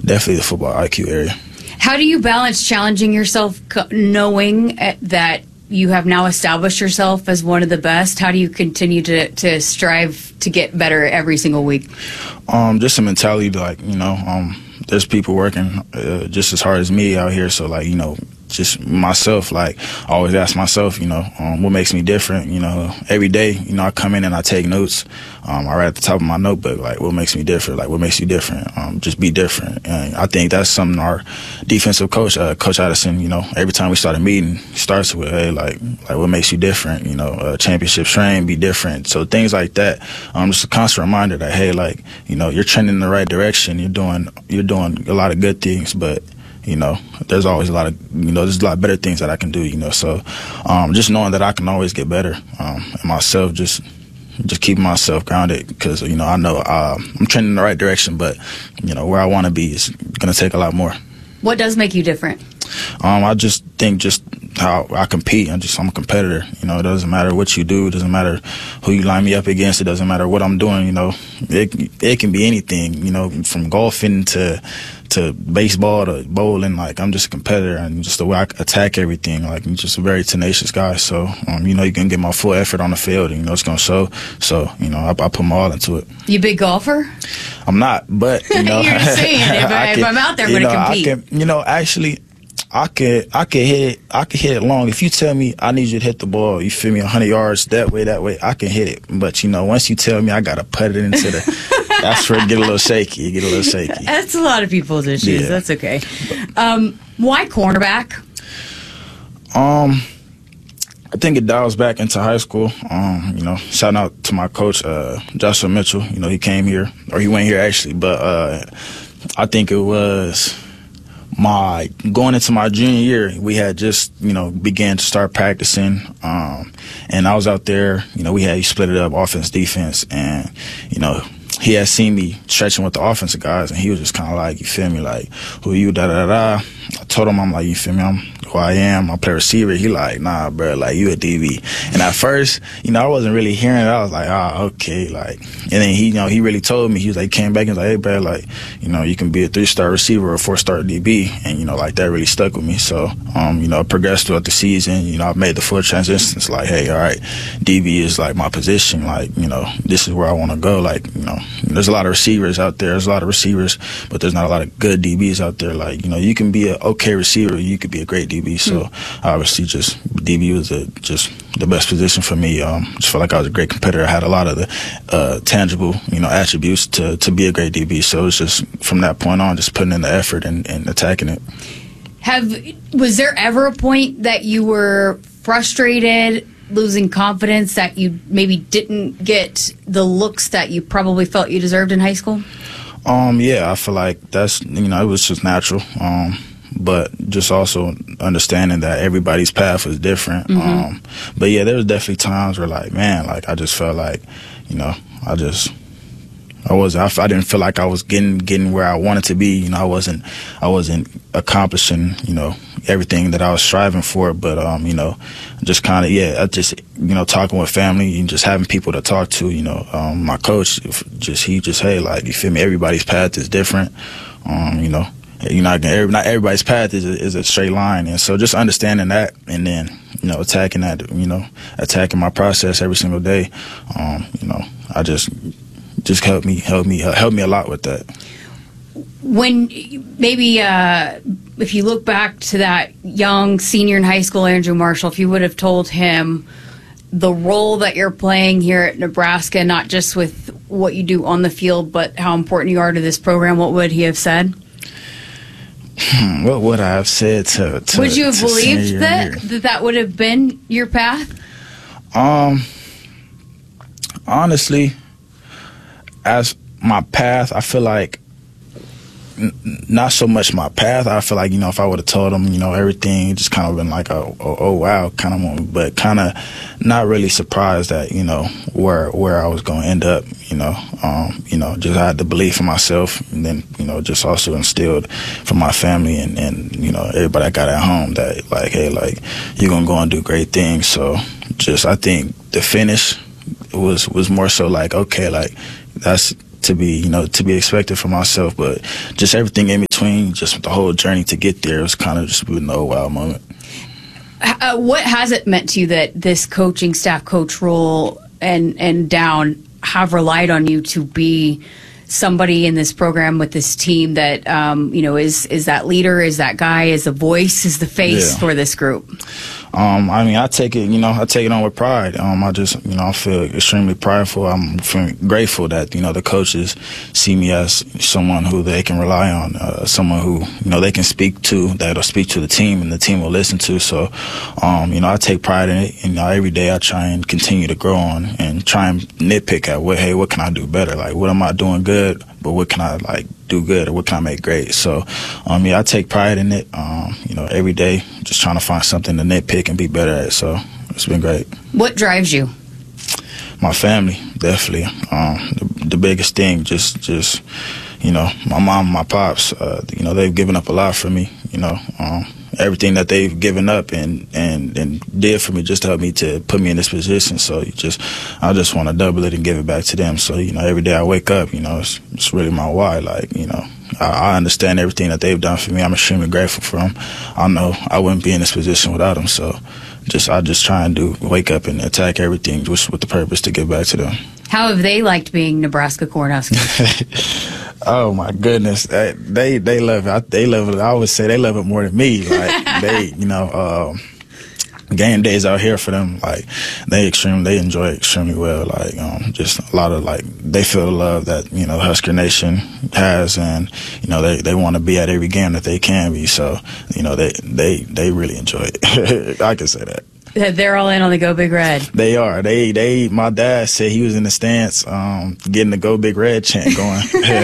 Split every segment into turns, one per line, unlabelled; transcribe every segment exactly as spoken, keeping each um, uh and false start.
definitely the football I Q area.
How do you balance challenging yourself, knowing that you have now established yourself as one of the best? How do you continue to, to strive to get better every single week?
Um, just a mentality to, like, you know, um, there's people working uh, just as hard as me out here. So, like, you know, just myself, like, I always ask myself, you know, um, what makes me different? You know, every day, you know, I come in and I take notes. Um, I write at the top of my notebook, like, what makes me different? Like, what makes you different? Um, just be different. And I think that's something our defensive coach, uh, Coach Addison, you know, every time we start a meeting, he starts with, hey, like, like what makes you different? You know, uh, championship strain, be different. So things like that. Um, just a constant reminder that, hey, like, you know, you're trending in the right direction. You're doing, you're doing a lot of good things, but you know, there's always a lot of, you know, there's a lot of better things that I can do, you know. So um, just knowing that I can always get better, um, and myself, just just keeping myself grounded, because, you know, I know uh, I'm trending in the right direction, but, you know, where I want to be is going to take a lot more.
What does make you different?
Um, I just think just how I compete. I'm just I'm a competitor. You know, it doesn't matter what you do. It doesn't matter who you line me up against. It doesn't matter what I'm doing. You know, it it can be anything. You know, from golfing to to baseball to bowling. Like, I'm just a competitor, and just the way I attack everything. Like, I'm just a very tenacious guy. So, um, you know, you can get my full effort on the field, and, you know, it's gonna show. So, you know, I, I put my all into it.
You a big golfer?
I'm not, but, you know,
you're just saying if, I,
can,
if I'm out there, I'm
you know,
gonna compete.
I can, you know, actually. I could I could hit it I could hit it long. If you tell me I need you to hit the ball, you feel me, one hundred yards that way, that way, I can hit it. But, you know, once you tell me I gotta put it into the, that's where it get a little shaky. You get a little shaky.
That's a lot of people's issues. Yeah. That's okay. Um, why cornerback?
Um, I think it dials back into high school. Um, you know, shout out to my coach, uh, Joshua Mitchell. You know, he came here, or he went here actually, but uh, I think it was. My going into my junior year, we had just, you know, began to start practicing, um, and I was out there. You know, we had split it up, offense, defense, and, you know, he had seen me stretching with the offensive guys, and he was just kind of like, you feel me, like, who you, da da da. I told him, I'm like, you feel me, I'm who I am. I play receiver. He like, nah, bro, like, you a D B. And at first, you know, I wasn't really hearing it. I was like, ah, okay, like, and then he, you know, he really told me. He was like, came back and was like, hey, bro, like, you know, you can be a three-star receiver or a four-star D B, and, you know, like, that really stuck with me. So, um, you know, I progressed throughout the season. You know, I've made the full transition. It's like, hey, all right, D B is like my position. Like, you know, this is where I want to go. Like, you know, there's a lot of receivers out there. There's a lot of receivers, but there's not a lot of good D Bs out there. Like, you know, you can be an okay receiver, you could be a great D B. So, mm. obviously, just D B was a, just the best position for me. Um, just felt like I was a great competitor. I had a lot of the uh, tangible, you know, attributes to, to be a great D B. So it's just from that point on, just putting in the effort and, and attacking it.
Have was there ever a point that you were frustrated, losing confidence, that you maybe didn't get the looks that you probably felt you deserved in high school?
Um, yeah, I feel like that's, you know, it was just natural. Um, but just also understanding that everybody's path was different. Mm-hmm. Um, but yeah, there was definitely times where, like, man, like, I just felt like, you know, I just, I was, I, I didn't feel like I was getting, getting where I wanted to be. You know, I wasn't, I wasn't accomplishing, you know, everything that I was striving for. But, um, you know, just kind of, yeah, I just, you know, talking with family and just having people to talk to, you know, um, my coach, just, he just, hey, like, you feel me? Everybody's path is different. Um, you know, you're not gonna, not everybody's path is a, is a straight line. And so just understanding that, and then, you know, attacking that, you know, attacking my process every single day. Um, you know, I just, just helped me, helped me, helped me a lot with that.
When maybe uh, if you look back to that young senior in high school, Andrew Marshall, if you would have told him the role that you're playing here at Nebraska, not just with what you do on the field, but how important you are to this program, what would he have said?
Hmm, what would I have said to, to
would you have believed that,
year?
that that would have been your path?
Um, honestly, as my path, I feel like n- not so much my path. I feel like, you know, if I would have told them, you know, everything, just kind of been like, a, oh, oh wow, kind of moment, but kind of not really surprised that, you know, where where I was going to end up, you know. Um, you know, just I had the belief in myself, and then, you know, just also instilled from my family and, and, you know, everybody I got at home that, like, hey, like, you're going to go and do great things. So just, I think the finish was, was more so like, okay, like, that's to be, you know, to be expected for myself. But just everything in between, just the whole journey to get there was kind of just an oh wow moment.
Uh, what has it meant to you that this coaching staff coach role and and down have relied on you to be somebody in this program with this team that um, you know is is that leader, is that guy, is the voice, is the face
yeah.
for this group?
Um, I mean, I take it, you know, I take it on with pride. Um, I just, you know, I feel extremely prideful. I'm feeling grateful that, you know, the coaches see me as someone who they can rely on, uh, someone who, you know, they can speak to, that'll speak to the team and the team will listen to. So, um, you know, I take pride in it. You know, every day I try and continue to grow on and try and nitpick at what, hey, what can I do better? Like, what am I doing good? But what can I, like, do good, or what can I make great? So, um, yeah, I take pride in it. Um, you know, every day, just trying to find something to nitpick and be better at. So, it's been great.
What drives you?
My family, definitely. Um, the, the biggest thing, just, just, you know, my mom, and my pops. Uh, you know, they've given up a lot for me. You know, um, everything that they've given up and, and, and did for me just to help me to put me in this position. So you just, I just want to double it and give it back to them. So, you know, every day I wake up, you know, it's, it's really my why. Like, you know, I, I understand everything that they've done for me. I'm extremely grateful for them. I know I wouldn't be in this position without them. So just, I just try and do, wake up and attack everything just with the purpose to give back to them.
How have they liked being Nebraska Cornhuskers?
Oh my goodness, they they, they love it. I, they love it. I would say they love it more than me. Like they, you know, uh, game days out here for them. Like they extremely, they enjoy it extremely well. Like um, just a lot of like they feel the love that you know Husker Nation has, and you know they, they want to be at every game that they can be. So you know they they they really enjoy it. I can say that.
They're all in on the Go Big Red.
They are. They, they. My dad said he was in the stands, um, getting the Go Big Red chant going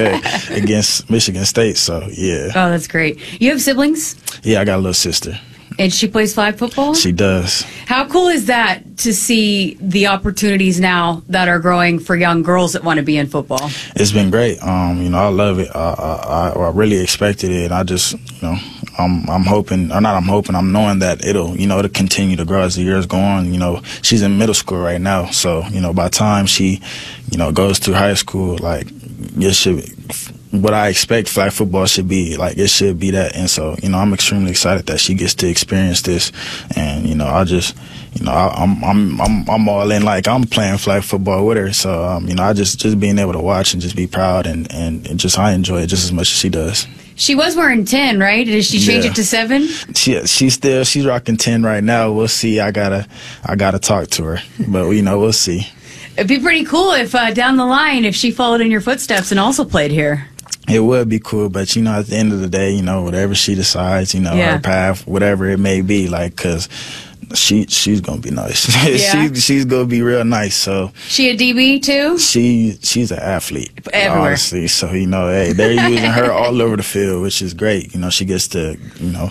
against Michigan State. So yeah.
Oh, that's great. You have siblings?
Yeah, I got a little sister.
And she plays flag football?
She does.
How cool is that to see the opportunities now that are growing for young girls that want to be in football?
It's been great. Um, you know, I love it. I, I, I really expected it. And I just, you know, I'm, I'm hoping, or not I'm hoping, I'm knowing that it'll, you know, it'll continue to grow as the years go on. You know, she's in middle school right now. So, you know, by the time she, you know, goes through high school, like, it should, what I expect flag football should be, like, it should be that. And so, you know, I'm extremely excited that she gets to experience this. And, you know, I just, you know, I, I'm, I'm, I'm, I'm all in, like, I'm playing flag football with her. So, um, you know, I just, just being able to watch and just be proud and, and, and just, I enjoy it just as much as she does.
She was wearing ten, right? Did she change
Yeah.
it to seven?
She, she's still, she's rocking ten right now. We'll see. I gotta, I gotta talk to her, but you know, we'll see.
It'd be pretty cool if uh, down the line, if she followed in your footsteps and also played here.
It would be cool, but you know, at the end of the day, you know, whatever she decides, you know,
Yeah.
her path, whatever it may be, like, cause she, she's gonna be nice.
Yeah.
she, she's gonna be real nice. So
She a D B too?
she, she's an athlete,
Everywhere.
honestly. So you know, hey, they're using her all over the field, which is great. You know, she gets to, you know,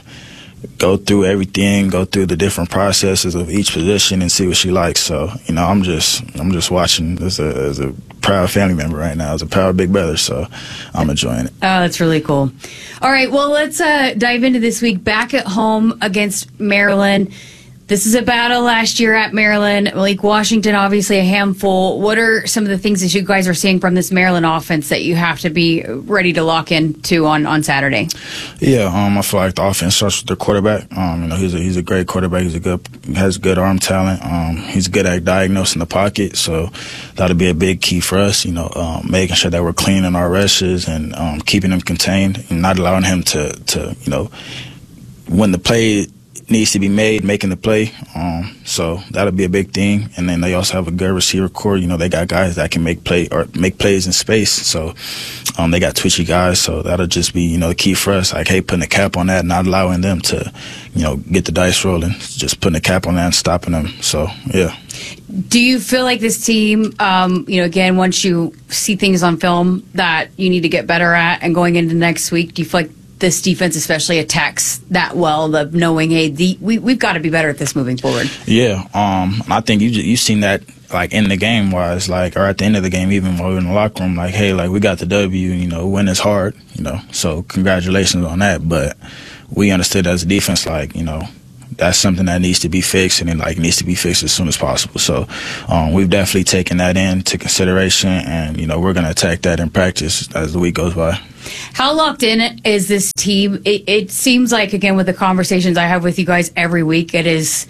go through everything, go through the different processes of each position and see what she likes. So, you know, I'm just, I'm just watching as a, as a proud family member right now, as a proud big brother. So I'm enjoying it.
Oh, that's really cool. All right, well, let's uh, dive into this week. Back at home against Maryland. This is a battle last year at Maryland. Malik Washington, obviously a handful. What are some of the things that you guys are seeing from this Maryland offense that you have to be ready to lock into on, on Saturday?
Yeah, um, I feel like the offense starts with their quarterback. Um, you know, he's a he's a great quarterback. He's a good has good arm talent. Um, he's good at diagnosing the pocket, so that'll be a big key for us. You know, um, making sure that we're cleaning our rushes and um, keeping him contained and not allowing him to to you know when the play needs to be made, making the play. Um, so that'll be a big thing. And then they also have a good receiver core. You know, they got guys that can make play or make plays in space. So um, they got twitchy guys. So that'll just be, you know, the key for us. Like, hey, putting a cap on that, not allowing them to, you know, get the dice rolling. Just putting a cap on that and stopping them. So, yeah.
Do you feel like this team, um, you know, again, once you see things on film that you need to get better at and going into next week, do you feel like this defense especially attacks that well, the knowing, hey, the, we, we've got to be better at this moving forward?
Yeah, um, I think you you seen that, like, in the game wise, like, or at the end of the game, even while we were in the locker room, like, hey, like, we got the W, you know, win is hard, you know, so congratulations on that. But we understood as a defense, like, you know, that's something that needs to be fixed, and it like needs to be fixed as soon as possible. So um, we've definitely taken that into consideration, and you know we're going to attack that in practice as the week goes by.
How locked in is this team? It, it seems like, again, with the conversations I have with you guys every week, it is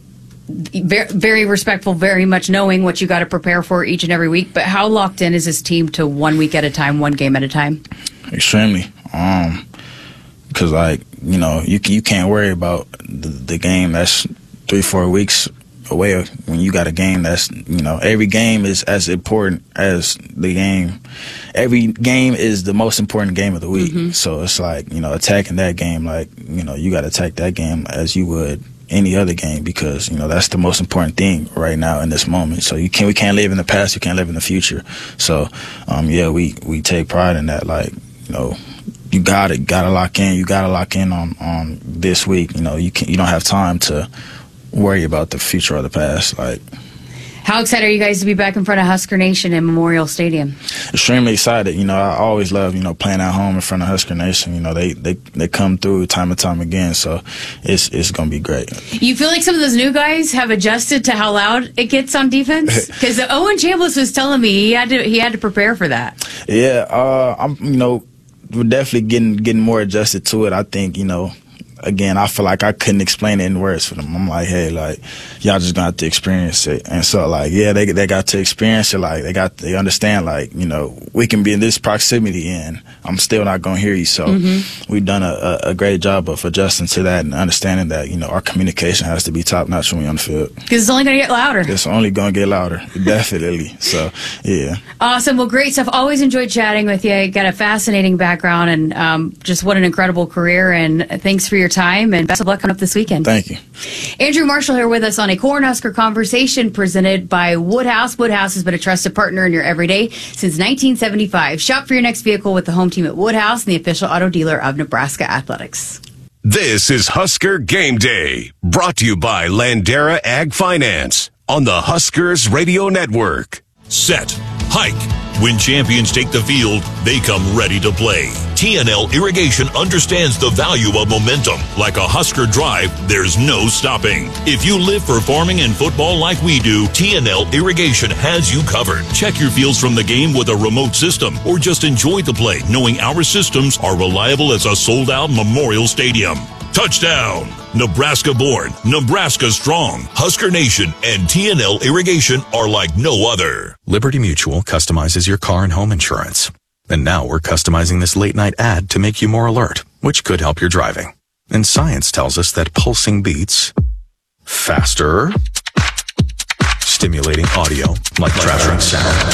very, very respectful, very much knowing what you got to prepare for each and every week. But how locked in is this team to one week at a time, one game at a time?
Extremely. Um, because, like, you know, you you can't worry about the, the game that's three, four weeks away when you got a game that's, you know, every game is as important as the game. Every game is the most important game of the week. Mm-hmm. So it's like, you know, attacking that game, like, you know, you got to attack that game as you would any other game, because, you know, that's the most important thing right now in this moment. So you can't, we can't live in the past, we can't live in the future. So, um, yeah, we, we take pride in that. Like, you know, you gotta, gotta lock in, you gotta lock in on, on this week. You know, you can, you don't have time to worry about the future or the past. Like,
how excited are you guys to be back in front of Husker Nation in Memorial Stadium?
Extremely excited. You know, I always love, you know, playing at home in front of Husker Nation. You know, they, they, they come through time and time again, so it's it's going to be great. You
feel like some of those new guys have adjusted to how loud it gets on defense? Because Owen Chambliss was telling me he had to he had to prepare for that.
Yeah, uh, I'm, you know, we're definitely getting getting more adjusted to it. I think, you know, again, I feel like I couldn't explain it in words for them. I'm like, hey, like, y'all just gonna have to experience it. And so, like, yeah, they they got to experience it. Like, they got they understand, like, you know, we can be in this proximity and I'm still not gonna hear you. So mm-hmm. we've done a, a great job of adjusting to that and understanding that, you know, our communication has to be top notch when we're on the field.
Because it's only gonna get louder.
It's only gonna get louder, definitely. So, yeah.
Awesome. Well, great stuff. Always enjoyed chatting with you. You got a fascinating background and um, just what an incredible career. And thanks for your time and best of luck coming up this weekend.
Thank you.
Andrew Marshall here with us on a Cornhusker Conversation presented by Woodhouse. Woodhouse has been a trusted partner in your everyday since nineteen seventy-five. Shop for your next vehicle with the home team at Woodhouse and the official auto dealer of Nebraska Athletics.
This is Husker Game Day, brought to you by Landera Ag Finance on the Huskers Radio Network.
Set, hike. When champions take the field, they come ready to play. T N L Irrigation understands the value of momentum. Like a Husker drive, there's no stopping. If you live for farming and football like we do, T N L Irrigation has you covered. Check your fields from the game with a remote system, or just enjoy the play knowing our systems are reliable as a sold-out Memorial Stadium. Touchdown! Nebraska born, Nebraska strong. Husker Nation and T N L Irrigation are like no other.
Liberty Mutual customizes your car and home insurance. And now we're customizing this late night ad to make you more alert, which could help your driving. And science tells us that pulsing beats faster, stimulating audio like traveling sound,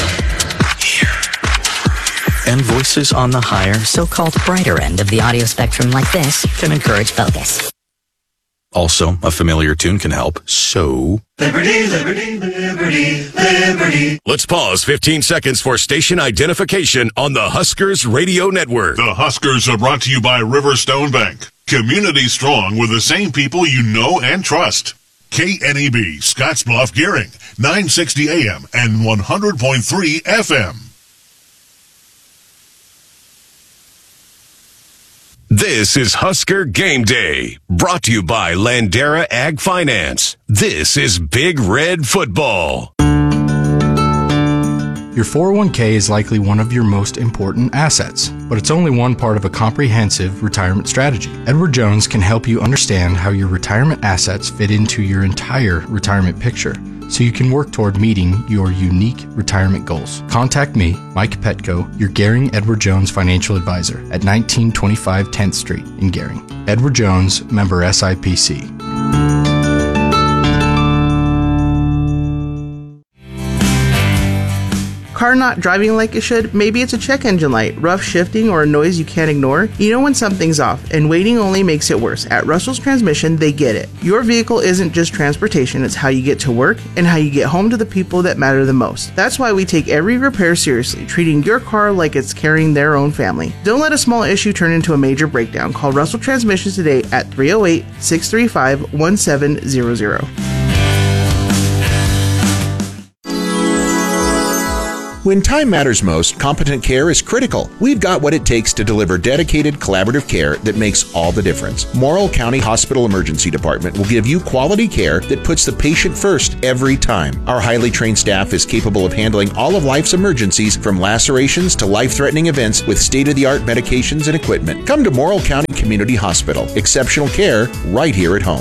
and voices on the higher, so-called brighter end of the audio spectrum like this can encourage focus.
Also, a familiar tune can help, so...
Liberty, liberty, liberty, liberty.
Let's pause fifteen seconds for station identification on the Huskers Radio Network.
The Huskers are brought to you by Riverstone Bank. Community strong with the same people you know and trust. K N E B, Scottsbluff, Gearing, nine sixty A M and one hundred point three F M.
This is Husker Game Day, brought to you by Landera Ag Finance. This is Big Red Football.
Your four oh one k is likely one of your most important assets, but it's only one part of a comprehensive retirement strategy. Edward Jones can help you understand how your retirement assets fit into your entire retirement picture, so you can work toward meeting your unique retirement goals. Contact me, Mike Petco, your Gehring Edward Jones financial advisor at nineteen twenty-five tenth Street in Gehring. Edward Jones, member S I P C.
Car not driving like it should? Maybe it's a check engine light, rough shifting, or a noise you can't ignore? You know when something's off, and waiting only makes it worse. At Russell's Transmission, they get it. Your vehicle isn't just transportation, it's how you get to work and how you get home to the people that matter the most. That's why we take every repair seriously, treating your car like it's carrying their own family. Don't let a small issue turn into a major breakdown. Call Russell Transmissions today at three oh eight, six three five, one seven zero zero.
When time matters most, competent care is critical. We've got what it takes to deliver dedicated, collaborative care that makes all the difference. Morrill County Hospital Emergency Department will give you quality care that puts the patient first every time. Our highly trained staff is capable of handling all of life's emergencies, from lacerations to life-threatening events, with state-of-the-art medications and equipment. Come to Morrill County Community Hospital. Exceptional care right here at home.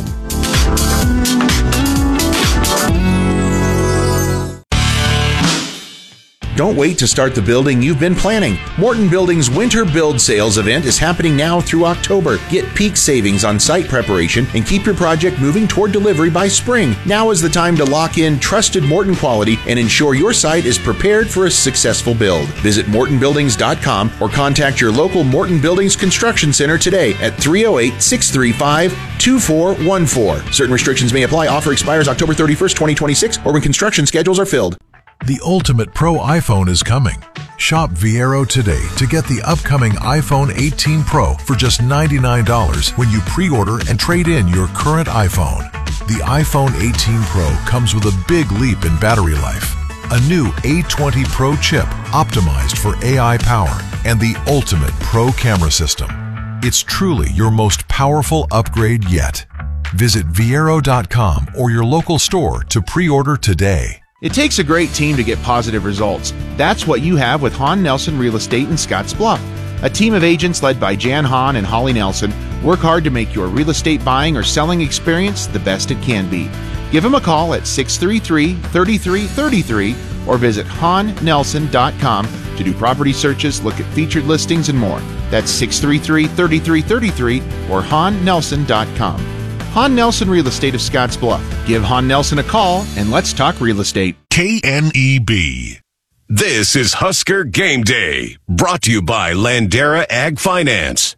Don't wait to start the building you've been planning. Morton Building's Winter Build Sales event is happening now through October. Get peak savings on site preparation and keep your project moving toward delivery by spring. Now is the time to lock in trusted Morton quality and ensure your site is prepared for a successful build. Visit morton buildings dot com or contact your local Morton Buildings Construction Center today at three oh eight, six three five, two four one four. Certain restrictions may apply. Offer expires October thirty-first, twenty twenty-six, or when construction schedules are filled.
The ultimate pro iPhone is coming. Shop Viero today to get the upcoming iPhone eighteen Pro for just ninety-nine dollars when you pre-order and trade in your current iPhone. The iPhone eighteen Pro comes with a big leap in battery life, a new A twenty Pro chip optimized for A I power, and the ultimate pro camera system. It's truly your most powerful upgrade yet. Visit Viero dot com or your local store to pre-order today.
It takes a great team to get positive results. That's what you have with Hahn Nelson Real Estate in Scotts Bluff. A team of agents led by Jan Hahn and Holly Nelson work hard to make your real estate buying or selling experience the best it can be. Give them a call at six three three, three three three three or visit hahn nelson dot com to do property searches, look at featured listings, and more. That's six three three, three three three three or hahn nelson dot com. Hahn Nelson Real Estate of Scotts Bluff. Give Hahn Nelson a call and let's talk real estate.
K N E B. This is Husker Game Day, brought to you by Landera Ag Finance.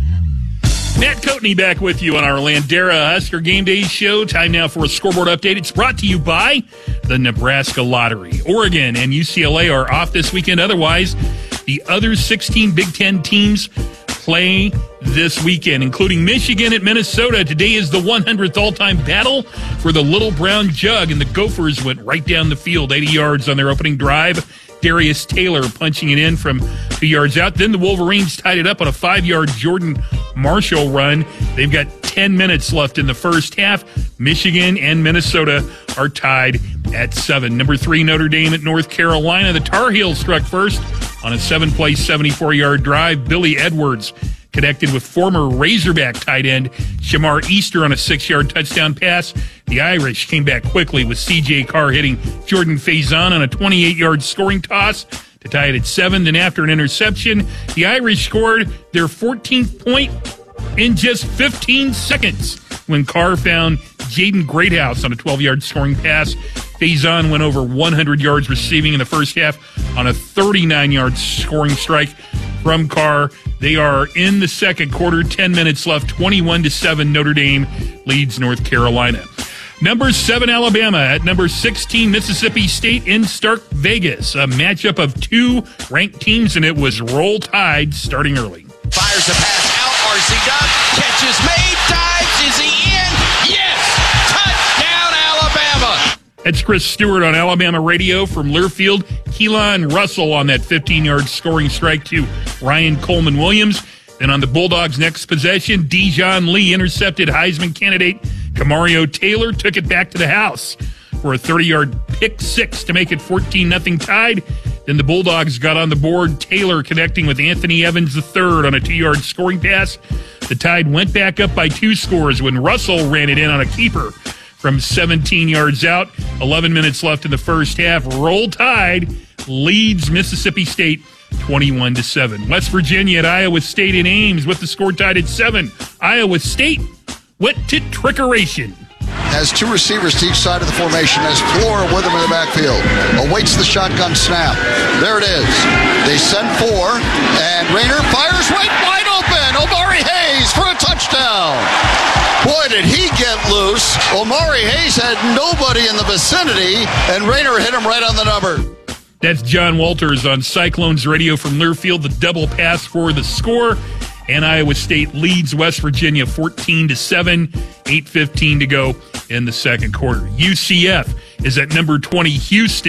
Matt Coatney back with you on our Landera Husker Game Day show. Time now for a scoreboard update. It's brought to you by the Nebraska Lottery. Oregon and U C L A are off this weekend. Otherwise, the other sixteen Big Ten teams play this weekend, including Michigan at Minnesota. Today is the one hundredth all-time battle for the Little Brown Jug, and the Gophers went right down the field, eighty yards on their opening drive. Darius Taylor punching it in from two yards out. Then the Wolverines tied it up on a five-yard Jordan Marshall run. They've got ten minutes left in the first half. Michigan and Minnesota are tied at seven. Number three, Notre Dame at North Carolina. The Tar Heels struck first on a seven-play, seventy-four-yard drive. Billy Edwards connected with former Razorback tight end Shamar Easter on a six-yard touchdown pass. The Irish came back quickly with C J Carr hitting Jordan Faison on a twenty-eight-yard scoring toss to tie it at seven. Then after an interception, the Irish scored their fourteenth point in just fifteen seconds when Carr found Jaden Greathouse on a twelve-yard scoring pass. Faison went over one hundred yards receiving in the first half on a thirty-nine-yard scoring strike from Carr. They are in the second quarter, ten minutes left, twenty-one to seven. Notre Dame leads North Carolina. Number seven, Alabama at number sixteen, Mississippi State in Stark Vegas. A matchup of two ranked teams, and it was Roll Tide starting early.
Fires the pass out. R C Duck catches made. Dives. Is he in? Yes! Touchdown, Alabama!
That's Chris Stewart on Alabama radio from Learfield. Keelan Russell on that fifteen-yard scoring strike to Ryan Coleman Williams. Then on the Bulldogs' next possession, Dijon Lee intercepted Heisman candidate Kamario Taylor, took it back to the house for a thirty-yard pick six to make it fourteen nothing tied. Then the Bulldogs got on the board, Taylor connecting with Anthony Evans the third on a two-yard scoring pass. The Tide went back up by two scores when Russell ran it in on a keeper from seventeen yards out. eleven minutes left in the first half. Roll Tide leads Mississippi State twenty-one to seven. West Virginia at Iowa State in Ames with the score tied at seven. Iowa State went to trickeration.
Has two receivers to each side of the formation, has Flora with him in the backfield. Awaits the shotgun snap. There it is. They send four, and Rayner fires right wide open. Omari Hayes for a touchdown. Boy, did he get loose. Omari Hayes had nobody in the vicinity, and Rayner hit him right on the number.
That's John Walters on Cyclones Radio from Learfield. The double pass for the score. And Iowa State leads West Virginia fourteen to seven, eight fifteen to go in the second quarter. U C F is at number twenty, Houston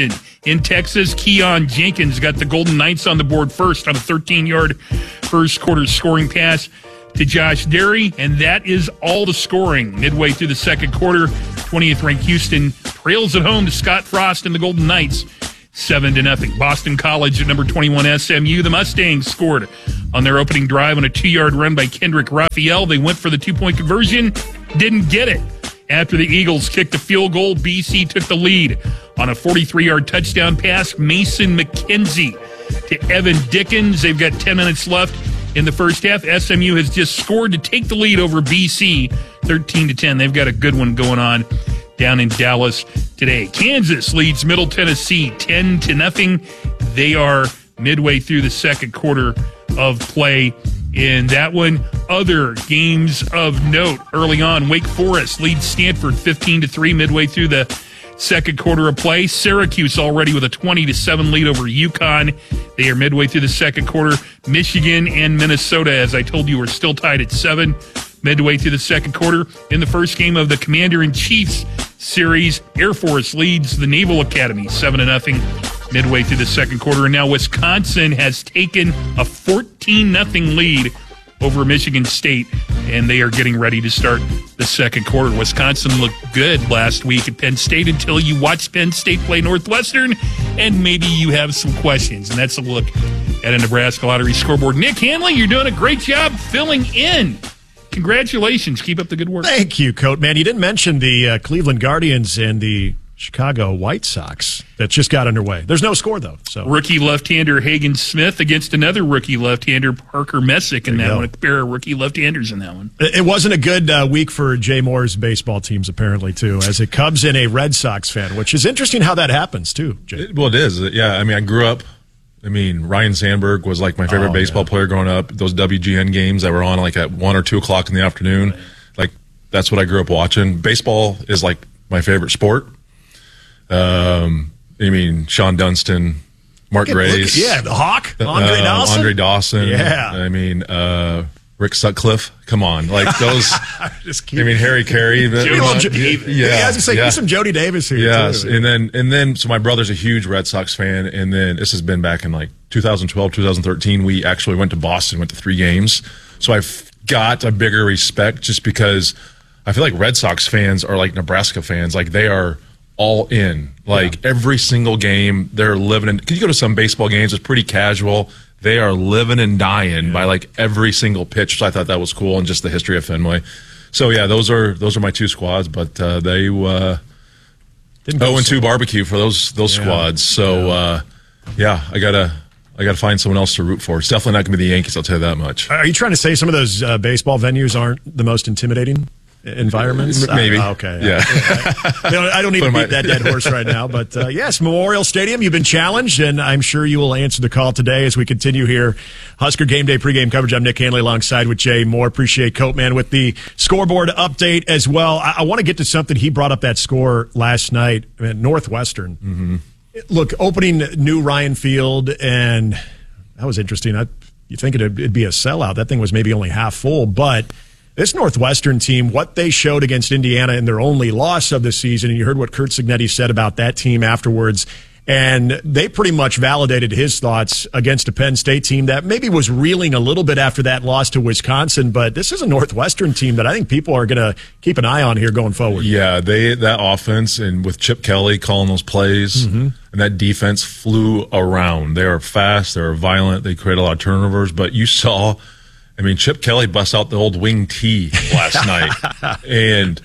In Texas, Keon Jenkins got the Golden Knights on the board first on a thirteen-yard first quarter scoring pass to Josh Derry, and that is all the scoring. Midway through the second quarter, twentieth-ranked Houston trails at home to Scott Frost and the Golden Knights, seven to nothing. Boston College at number twenty-one S M U, the Mustangs scored on their opening drive on a two-yard run by Kendrick Raphael. They went for the two-point conversion, didn't get it. After the Eagles kicked a field goal, B C took the lead on a forty-three-yard touchdown pass. Mason McKenzie to Evan Dickens. They've got ten minutes left in the first half. S M U has just scored to take the lead over B C, thirteen to ten. They've got a good one going on down in Dallas today. Kansas leads Middle Tennessee ten to nothing. They are midway through the second quarter of play in that one. Other games of note early on, Wake Forest leads Stanford fifteen to three midway through the second quarter of play. Syracuse already with a twenty to seven lead over UConn. They are midway through the second quarter. Michigan and Minnesota, as I told you, are still tied at seven midway through the second quarter. In the first game of the Commander-in-Chief's series, Air Force leads the Naval Academy seven to nothing midway through the second quarter. And now Wisconsin has taken a fourteen nothing lead over Michigan State, and they are getting ready to start the second quarter. Wisconsin looked good last week at Penn State until you watch Penn State play Northwestern, and maybe you have some questions. And that's a look at a Nebraska Lottery scoreboard. Nick Hanley, you're doing a great job filling in. Congratulations. Keep up the good work.
Thank you, Coat. Man, you didn't mention the uh, Cleveland Guardians and the Chicago White Sox that just got underway. There's no score, though. So
rookie left-hander Hagen Smith against another rookie left-hander, Parker Messick, in that one. A pair of rookie left-handers in that one.
It wasn't a good uh, week for Jay Moore's baseball teams, apparently, too, as a Cubs and a Red Sox fan, which is interesting how that happens, too, Jay.
It, well, it is. Yeah, I mean, I grew up, I mean, Ryan Sandberg was like my favorite
Oh,
baseball
yeah.
player growing up. Those W G N games that were on like at one or two o'clock in the afternoon, like that's what I grew up watching. Baseball is like my favorite sport. Um, I mean, Sean Dunston, Mark
Look at- look
Grace.
at- yeah, the Hawk, Andre
um,
Dawson.
Andre Dawson.
Yeah.
I mean, uh, Rick Sutcliffe. Come on. Like those.
Just
I mean, Harry Carey. but-
Jody
yeah,
Davis.
yeah,
Yeah, I was gonna say,
yeah.
get some Jody Davis here,
Yes,
too.
and then and then so my brother's a huge Red Sox fan, and then this has been back in like twenty twelve, twenty thirteen. We actually went to Boston, went to three games, so I've got a bigger respect just because I feel like Red Sox fans are like Nebraska fans, like they are all in, like every single game they're living in. Because you go to some baseball games, it's pretty casual. They are living and dying by like every single pitch. So I thought that was cool, and just the history of Fenway. So yeah, those are those are my two squads, but uh, they uh,
Didn't go
oh and
so
two barbecue for those those
Yeah.
squads. So yeah. Uh, yeah, I gotta I gotta find someone else to root for. It's definitely not gonna be the Yankees. I'll tell you that much.
Are you trying to say some of those uh, baseball venues aren't the most intimidating environments?
Maybe.
Uh, okay.
Yeah.
I don't, I don't need
But
to
my-
beat that dead horse right now, but uh, yes, Memorial Stadium, you've been challenged, and I'm sure you will answer the call today as we continue here. Husker Game Day pregame coverage. I'm Nick Hanley alongside with Jay Moore. Appreciate Coatman with the scoreboard update as well. I, I want to get to something. He brought up that score last night at Northwestern.
Mm-hmm.
Look, opening new Ryan Field, and that was interesting. I, you think it'd, it'd be a sellout. That thing was maybe only half full, but this Northwestern team, what they showed against Indiana in their only loss of the season, and you heard what Kurt Signetti said about that team afterwards, and they pretty much validated his thoughts against a Penn State team that maybe was reeling a little bit after that loss to Wisconsin, but this is a Northwestern team that I think people are going to keep an eye on here going forward.
Yeah, they that offense and with Chip Kelly calling those plays
Mm-hmm.
and that defense flew around. They are fast, they are violent, they create a lot of turnovers, but you saw I mean Chip Kelly bust out the old wing T last night. And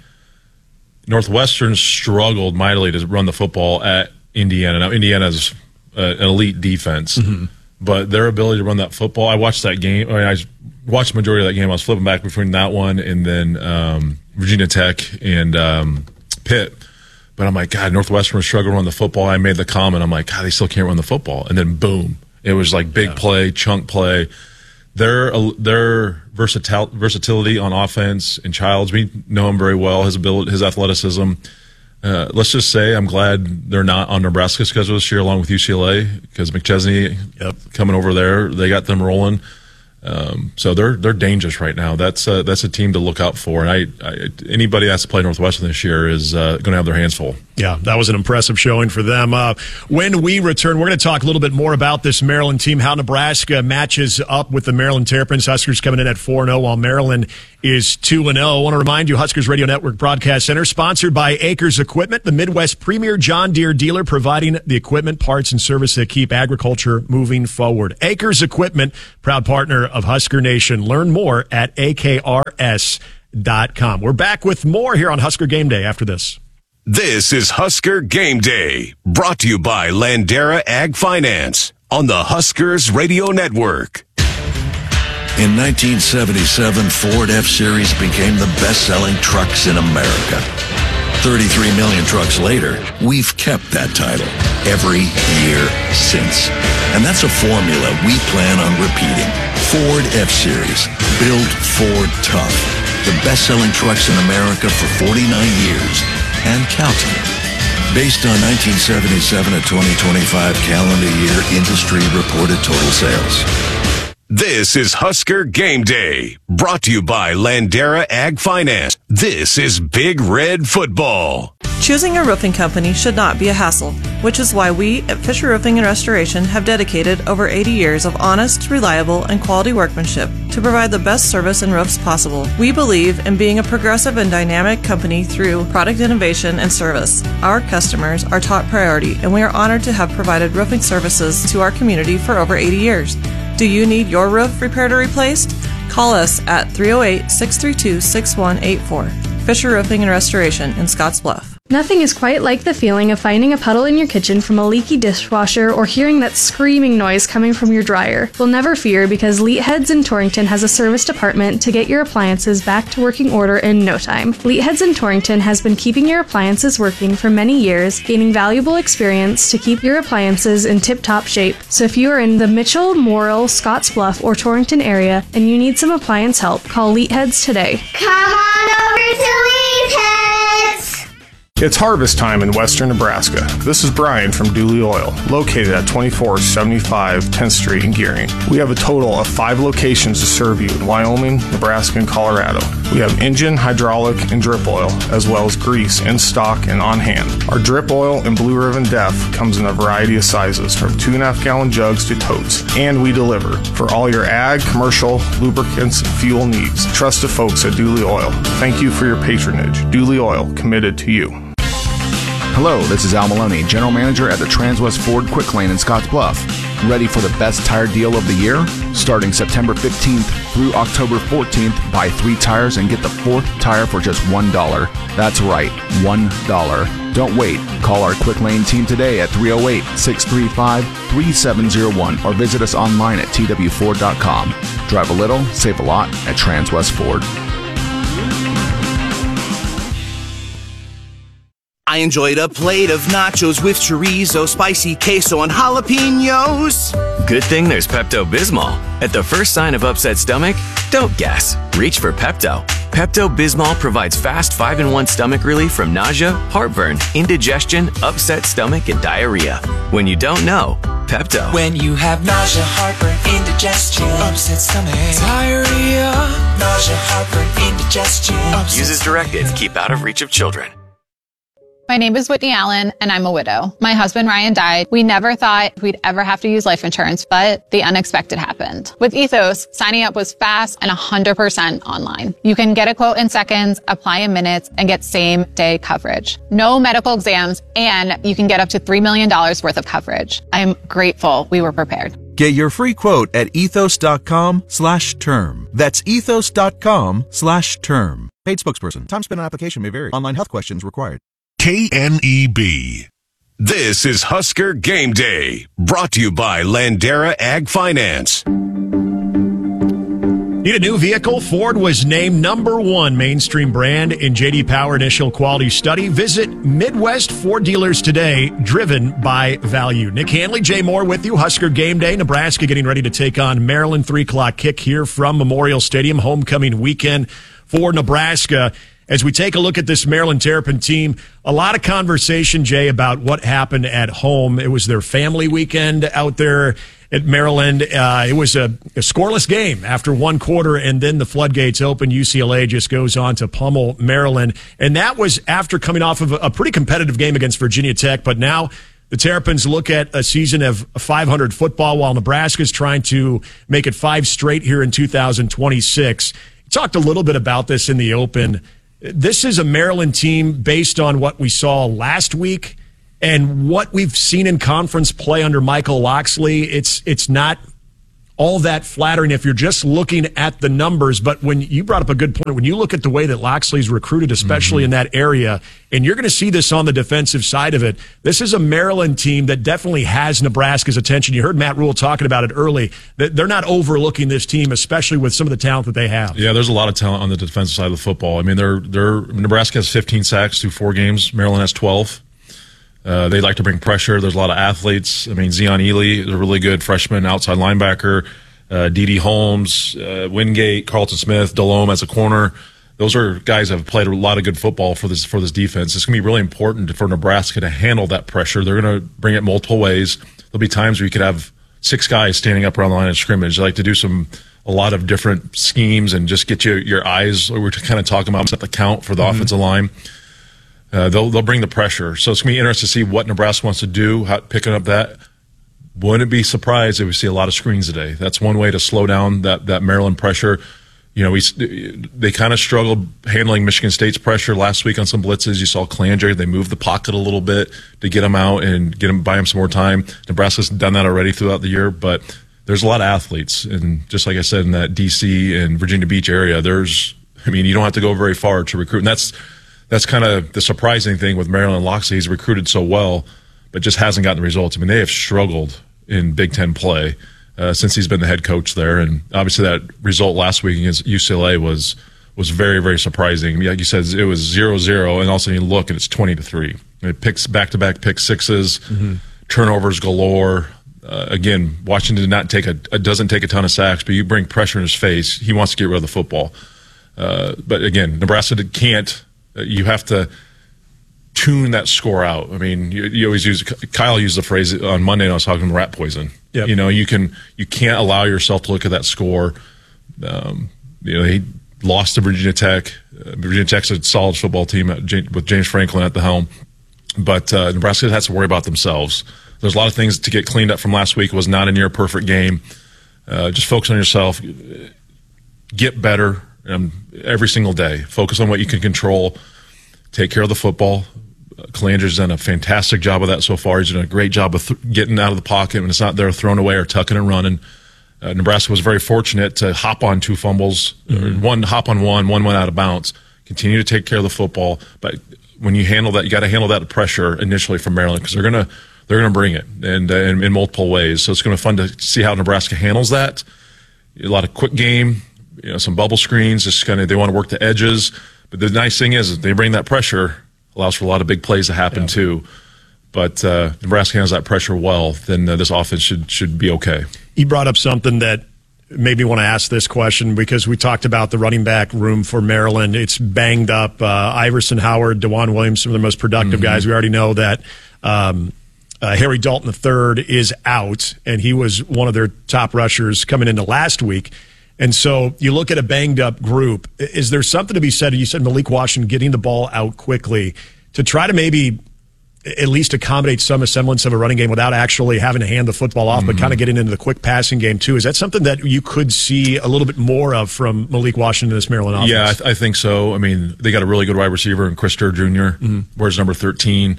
Northwestern struggled mightily to run the football at Indiana. Now Indiana's uh, an elite defense.
Mm-hmm.
But their ability to run that football, I watched that game. I, mean, I watched the majority of that game. I was flipping back between that one and then um, Virginia Tech and um, Pitt. But I'm like, God, Northwestern was struggling to run the football. I made the comment. I'm like, God, they still can't run the football. And then boom, it was like big yeah. play, chunk play. Their their versatil- versatility on offense and Childs, we know him very well. His ability, his athleticism. Uh, let's just say I'm glad they're not on Nebraska's schedule this year, along with U C L A, because McChesney
yep.
coming over there, they got them rolling. Um, so they're they're dangerous right now. That's uh, that's a team to look out for. And I, I anybody that's to play Northwestern this year is uh, going to have their hands full.
Yeah, that was an impressive showing for them. Uh, when we return, we're going to talk a little bit more about this Maryland team, how Nebraska matches up with the Maryland Terrapins. Huskers coming in at four and oh, while Maryland is two and oh. I want to remind you, Huskers Radio Network Broadcast Center, sponsored by Acres Equipment, the Midwest premier John Deere dealer, providing the equipment, parts, and service that keep agriculture moving forward. Acres Equipment, proud partner of Husker Nation. Learn more at A K R S dot com. We're back with more here on Husker Game Day after this.
This is Husker Game Day, brought to you by Landera Ag Finance on the Huskers Radio Network.
In nineteen seventy-seven, Ford F-Series became the best-selling trucks in America. thirty-three million trucks later, we've kept that title every year since. And that's a formula we plan on repeating. Ford F-Series, built Ford tough. The best-selling trucks in America for forty-nine years and counting. Based on nineteen seventy-seven to twenty twenty-five calendar year industry reported total sales.
This is Husker Game Day, brought to you by Landera Ag Finance. This is Big Red Football.
Choosing a roofing company should not be a hassle, which is why we at Fisher Roofing and Restoration have dedicated over eighty years of honest, reliable, and quality workmanship to provide the best service and roofs possible. We believe in being a progressive and dynamic company through product innovation and service. Our customers are top priority, and we are honored to have provided roofing services to our community for over eighty years. Do you need your roof repaired or replaced? Call us at three oh eight, six three two, six one eight four. Fisher Roofing and Restoration in Scotts Bluff.
Nothing is quite like the feeling of finding a puddle in your kitchen from a leaky dishwasher or hearing that screaming noise coming from your dryer. Well, never fear, because Leetheads in Torrington has a service department to get your appliances back to working order in no time. Leetheads in Torrington has been keeping your appliances working for many years, gaining valuable experience to keep your appliances in tip-top shape. So if you are in the Mitchell, Morrill, Scotts Bluff, or Torrington area and you need some appliance help, call Leetheads today.
Come on over to Leetheads!
It's harvest time in western Nebraska. This is Brian from Dooley Oil, located at twenty-four seventy-five tenth Street in Gearing. We have a total of five locations to serve you in Wyoming, Nebraska, and Colorado. We have engine, hydraulic, and drip oil, as well as grease in stock and on hand. Our drip oil and Blue Ribbon Def comes in a variety of sizes, from two and a half gallon jugs to totes, and we deliver for all your ag, commercial, lubricants, and fuel needs. Trust the folks at Dooley Oil. Thank you for your patronage. Dooley Oil, committed to you.
Hello, this is Al Maloney, General Manager at the Transwest Ford Quick Lane in Scotts Bluff. Ready for the best tire deal of the year? Starting September fifteenth through October fourteenth, buy three tires and get the fourth tire for just one dollar. That's right, one dollar. Don't wait. Call our Quick Lane team today at three oh eight, six three five, three seven oh one or visit us online at T W Ford dot com. Drive a little, save a lot at Transwest Ford.
I enjoyed a plate of nachos with chorizo, spicy queso, and jalapenos.
Good thing there's Pepto-Bismol. At the first sign of upset stomach, don't guess. Reach for Pepto. Pepto-Bismol provides fast five in one stomach relief from nausea, heartburn, indigestion, upset stomach, and diarrhea. When you don't know, Pepto.
When you have nausea, heartburn, indigestion, upset stomach, diarrhea, nausea, heartburn, indigestion.
Use as directed. Keep out of reach of children.
My name is Whitney Allen, and I'm a widow. My husband, Ryan, died. We never thought we'd ever have to use life insurance, but the unexpected happened. With Ethos, signing up was fast and one hundred percent online. You can get a quote in seconds, apply in minutes, and get same-day coverage. No medical exams, and you can get up to three million dollars worth of coverage. I'm grateful we were prepared.
Get your free quote at ethos.com slash term. That's ethos.com slash term. Paid spokesperson. Time spent on application may vary. Online health questions required.
K N E B. This is Husker Game Day, brought to you by Landera Ag Finance.
Need a new vehicle? Ford was named number one mainstream brand in J D Power Initial Quality Study. Visit Midwest Ford dealers today, driven by value. Nick Hanley, Jay Moore with you. Husker Game Day. Nebraska getting ready to take on Maryland. three o'clock kick here from Memorial Stadium. Homecoming weekend for Nebraska. As we take a look at this Maryland Terrapin team, a lot of conversation, Jay, about what happened at home. It was their family weekend out there at Maryland. Uh, it was a, a scoreless game after one quarter, and then the floodgates open. U C L A just goes on to pummel Maryland. And that was after coming off of a, a pretty competitive game against Virginia Tech. But now the Terrapins look at a season of five hundred football while Nebraska's trying to make it five straight here in two thousand twenty-six. You talked a little bit about this in the open. This is a Maryland team based on what we saw last week and what we've seen in conference play under Michael Locksley. It's it's not all that flattering if you're just looking at the numbers. But when you brought up a good point, when you look at the way that Locksley's recruited, especially mm-hmm. in that area, and you're going to see this on the defensive side of it, this is a Maryland team that definitely has Nebraska's attention. You heard Matt Rule talking about it early, that they're not overlooking this team, especially with some of the talent that they have.
Yeah, there's a lot of talent on the defensive side of the football. I mean, they're they're Nebraska has fifteen sacks through four games. Maryland has twelve. Uh, they like to bring pressure. There's a lot of athletes. I mean, Zion Ely is a really good freshman outside linebacker. Uh, D D Holmes, uh, Wingate, Carlton Smith, Delhomme as a corner. Those are guys that have played a lot of good football for this for this defense. It's going to be really important for Nebraska to handle that pressure. They're going to bring it multiple ways. There'll be times where you could have six guys standing up around the line of scrimmage. They like to do some a lot of different schemes and just get you your eyes. We're kind of talking about set the count for the mm-hmm. offensive line. Uh, they'll they'll bring the pressure. So it's going to be interesting to see what Nebraska wants to do, how, picking up that. Wouldn't be surprised if we see a lot of screens today. That's one way to slow down that, that Maryland pressure. You know, we they kind of struggled handling Michigan State's pressure last week on some blitzes. You saw Clandre. They moved the pocket a little bit to get him out and get him, buy him some more time. Nebraska's done that already throughout the year, but there's a lot of athletes. And just like I said, in that D C and Virginia Beach area, there's, I mean, you don't have to go very far to recruit. And that's, That's kind of the surprising thing with Maryland Locksley. He's recruited so well, but just hasn't gotten the results. I mean, they have struggled in Big Ten play uh, since he's been the head coach there. And obviously that result last week against U C L A was was very, very surprising. Like you said, it was zero zero, and also you look and it's twenty to three. It picks back-to-back pick sixes, mm-hmm. turnovers galore. Uh, again, Washington did not take a, doesn't take a ton of sacks, but you bring pressure in his face, he wants to get rid of the football. Uh, but again, Nebraska can't. You have to tune that score out. I mean, you, you always use Kyle used the phrase on Monday. And I was talking rat poison. Yep. You know, you can you can't allow yourself to look at that score. Um, you know, he lost to Virginia Tech. Uh, Virginia Tech's a solid football team at, with James Franklin at the helm, but uh, Nebraska has to worry about themselves. There's a lot of things to get cleaned up from last week. It was not a near perfect game. Uh, just focus on yourself. Get better. Um, every single day. Focus on what you can control. Take care of the football. Uh, Calandre's done a fantastic job of that so far. He's done a great job of th- getting out of the pocket when it's not there, thrown away or tucking and running. Uh, Nebraska was very fortunate to hop on two fumbles. Mm-hmm. One hop on one, one went out of bounds. Continue to take care of the football, but when you handle that, you got to handle that pressure initially from Maryland because they're gonna they're gonna bring it and uh, in, in multiple ways. So it's going to be fun to see how Nebraska handles that. A lot of quick game. You know, some bubble screens, just kind of they want to work the edges. But the nice thing is, they bring that pressure, allows for a lot of big plays to happen yeah. too. But uh, Nebraska handles that pressure well, then uh, this offense should should be okay.
You brought up something that made me want to ask this question because we talked about the running back room for Maryland. It's banged up. Uh, Iverson, Howard, DeJuan Williams, some of the most productive mm-hmm. guys. We already know that um, uh, Harry Dalton the third is out, and he was one of their top rushers coming into last week. And so you look at a banged-up group. Is there something to be said? You said Malik Washington getting the ball out quickly to try to maybe at least accommodate some semblance of a running game without actually having to hand the football off, mm-hmm. but kind of getting into the quick passing game too. Is that something that you could see a little bit more of from Malik Washington in this Maryland offense?
Yeah, I, th- I think so. I mean, they got a really good wide receiver in Chris Durr Junior, mm-hmm. wears number thirteen.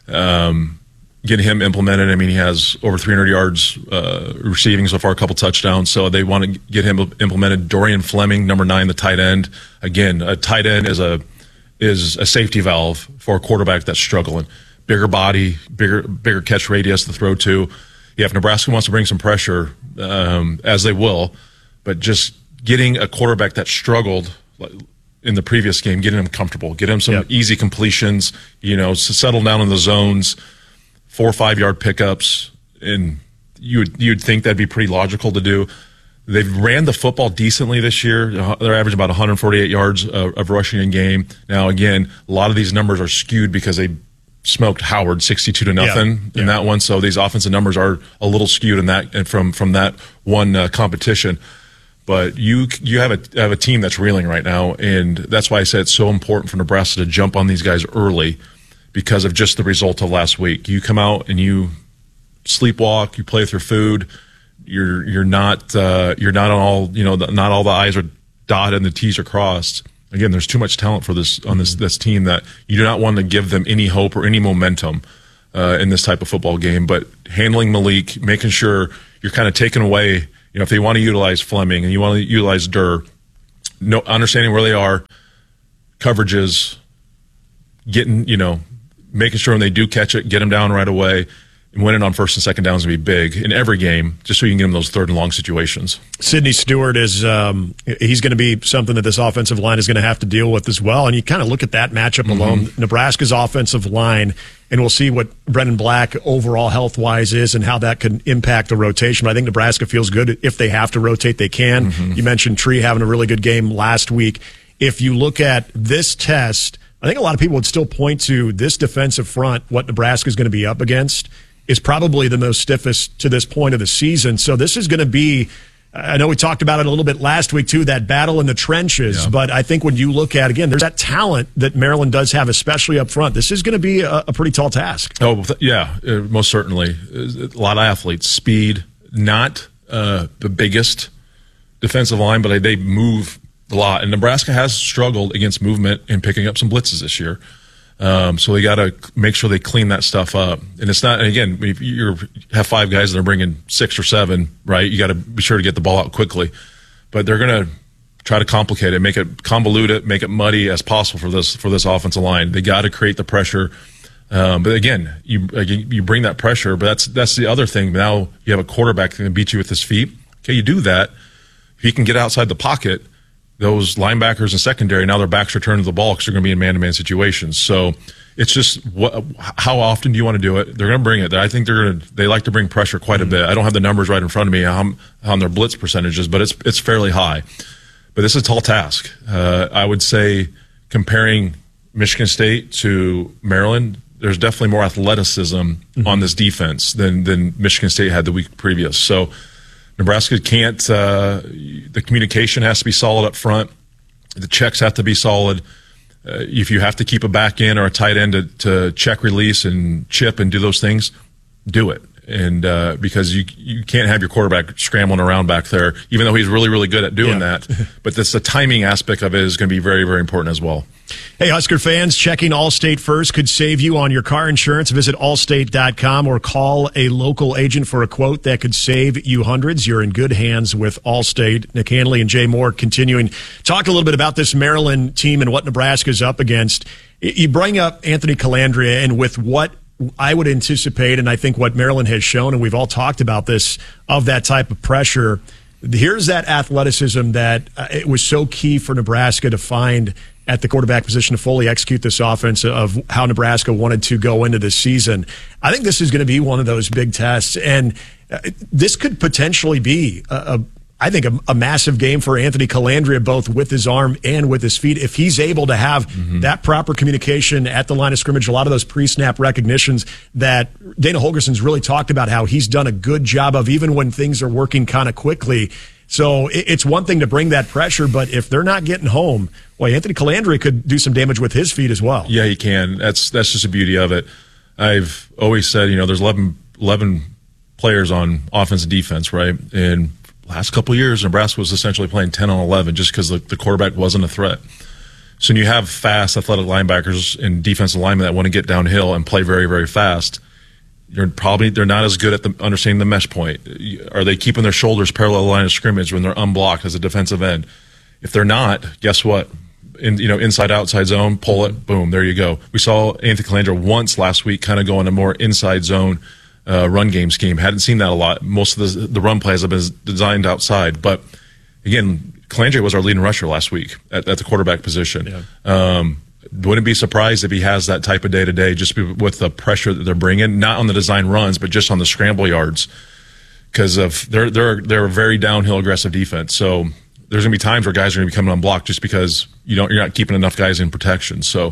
Um, Get him implemented. I mean, he has over three hundred yards uh, receiving so far, a couple touchdowns. So they want to get him implemented. Dorian Fleming, number nine, the tight end. Again, a tight end is a is a safety valve for a quarterback that's struggling. Bigger body, bigger bigger catch radius to throw to. Yeah, if Nebraska wants to bring some pressure, um, as they will, but just getting a quarterback that struggled in the previous game, getting him comfortable, get him some yep. easy completions. You know, settle down in the zones. Four or five yard pickups, and you would you'd think that'd be pretty logical to do. They've ran the football decently this year. They're averaging about one hundred forty-eight yards of, of rushing in game. Now, again, a lot of these numbers are skewed because they smoked Howard sixty-two to nothing
Yeah.
in
Yeah.
that one. So these offensive numbers are a little skewed in that and from from that one uh, competition. But you you have a have a team that's reeling right now, and that's why I said it's so important for Nebraska to jump on these guys early because of just the result of last week. You come out and you sleepwalk, you play with your food. You're you're not uh, you're not on all you know not all the I's are dotted and the T's are crossed. Again, there's too much talent for this on this this team that you do not want to give them any hope or any momentum uh, in this type of football game. But handling Malik, making sure you're kind of taking away. You know, if they want to utilize Fleming and you want to utilize Durr, no, understanding where they are, coverages, getting, you know, making sure when they do catch it, get them down right away, and winning on first and second downs is going to be big in every game, just so you can get them those third and long situations.
Sidney Stewart is um, he's going to be something that this offensive line is going to have to deal with as well. And you kind of look at that matchup mm-hmm. alone, Nebraska's offensive line, and we'll see what Brendan Black overall health-wise is and how that can impact the rotation. But I think Nebraska feels good. If they have to rotate, they can. Mm-hmm. You mentioned Tree having a really good game last week. If you look at this test, I think a lot of people would still point to this defensive front, what Nebraska is going to be up against, is probably the most stiffest to this point of the season. So this is going to be, I know we talked about it a little bit last week too, that battle in the trenches. Yeah. But I think when you look at, again, there's that talent that Maryland does have, especially up front. This is going to be a, a pretty tall task.
Oh, yeah, uh, most certainly. A lot of athletes, speed, not uh, the biggest defensive line, but they move a lot. And Nebraska has struggled against movement and picking up some blitzes this year. Um, so they got to make sure they clean that stuff up. And it's not, and again, if you have five guys that are bringing six or seven, right, you got to be sure to get the ball out quickly. But they're going to try to complicate it, make it convolute it, make it muddy as possible for this for this offensive line. They got to create the pressure. Um, but again, you you bring that pressure, but that's that's the other thing. Now you have a quarterback that can beat you with his feet. Okay, you do that. If he can get outside the pocket, those linebackers and secondary, now their backs are turned to the ball because they're going to be in man-to-man situations. So it's just what, how often do you want to do it? They're going to bring it. I think they're going to, they like to bring pressure quite a bit. I don't have the numbers right in front of me on, on their blitz percentages, but it's it's fairly high. But this is a tall task. Uh, I would say comparing Michigan State to Maryland, there's definitely more athleticism mm-hmm. on this defense than than Michigan State had the week previous. So Nebraska can't, uh, the communication has to be solid up front. The checks have to be solid. Uh, if you have to keep a back end or a tight end to, to check release and chip and do those things, do it. And uh, because you you can't have your quarterback scrambling around back there, even though he's really, really good at doing yeah. that. But this, the timing aspect of it is going to be very, very important as well.
Hey, Husker fans, checking Allstate first could save you on your car insurance. Visit allstate dot com or call a local agent for a quote that could save you hundreds. You're in good hands with Allstate. Nick Hanley and Jay Moore continuing. Talk a little bit about this Maryland team and what Nebraska's up against. You bring up Anthony Calandria, and with what I would anticipate, and I think what Maryland has shown, and we've all talked about this, of that type of pressure, here's that athleticism that uh, it was so key for Nebraska to find at the quarterback position to fully execute this offense of how Nebraska wanted to go into this season. I think this is going to be one of those big tests, and uh, this could potentially be a, a I think, a, a massive game for Anthony Calandria, both with his arm and with his feet. If he's able to have mm-hmm. that proper communication at the line of scrimmage, a lot of those pre-snap recognitions that Dana Holgerson's really talked about how he's done a good job of, even when things are working kind of quickly. So it, it's one thing to bring that pressure, but if they're not getting home, well, Anthony Calandria could do some damage with his feet as well.
Yeah, he can. That's that's just the beauty of it. I've always said, you know, there's eleven, eleven players on offense and defense, right? And last couple of years, Nebraska was essentially playing ten on eleven just because the, the quarterback wasn't a threat. So when you have fast, athletic linebackers and defensive linemen that want to get downhill and play very, very fast, you're probably they're not as good at the, understanding the mesh point. Are they keeping their shoulders parallel to the line of scrimmage when they're unblocked as a defensive end? If they're not, guess what? In, you know, inside outside zone, pull it, boom, there you go. We saw Anthony Calandria once last week kind of go in a more inside zone Uh, run game scheme. Hadn't seen that a lot. Most of the, the run plays have been designed outside. But again, Calandria was our leading rusher last week at, at the quarterback position. Yeah. Um, wouldn't be surprised if he has that type of day to day, just with the pressure that they're bringing, not on the design runs, but just on the scramble yards, because of they're they're they're a very downhill aggressive defense. So there's gonna be times where guys are gonna be coming unblocked just because you don't you're not keeping enough guys in protection. So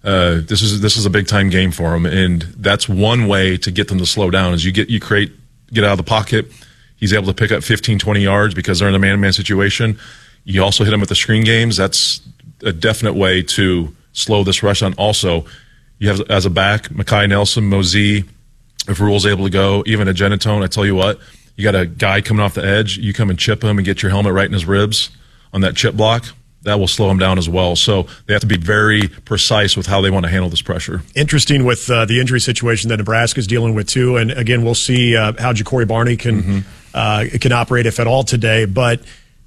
Uh, this is this is a big time game for him, and that's one way to get them to slow down. Is you get you create get out of the pocket. He's able to pick up fifteen, twenty yards because they're in a man-to-man situation. You also hit him with the screen games. That's a definite way to slow this rush down. Also, you have as a back, Makai Nelson, Mosee, if Rule's able to go, even a Genetone. I tell you what, you got a guy coming off the edge. You come and chip him and get your helmet right in his ribs on that chip block. That will slow him down as well. So they have to be very precise with how they want to handle this pressure.
Interesting with uh, the injury situation that Nebraska's dealing with too. And again, we'll see uh, how Ja'Cory Barney can mm-hmm. uh, can operate, if at all, today. But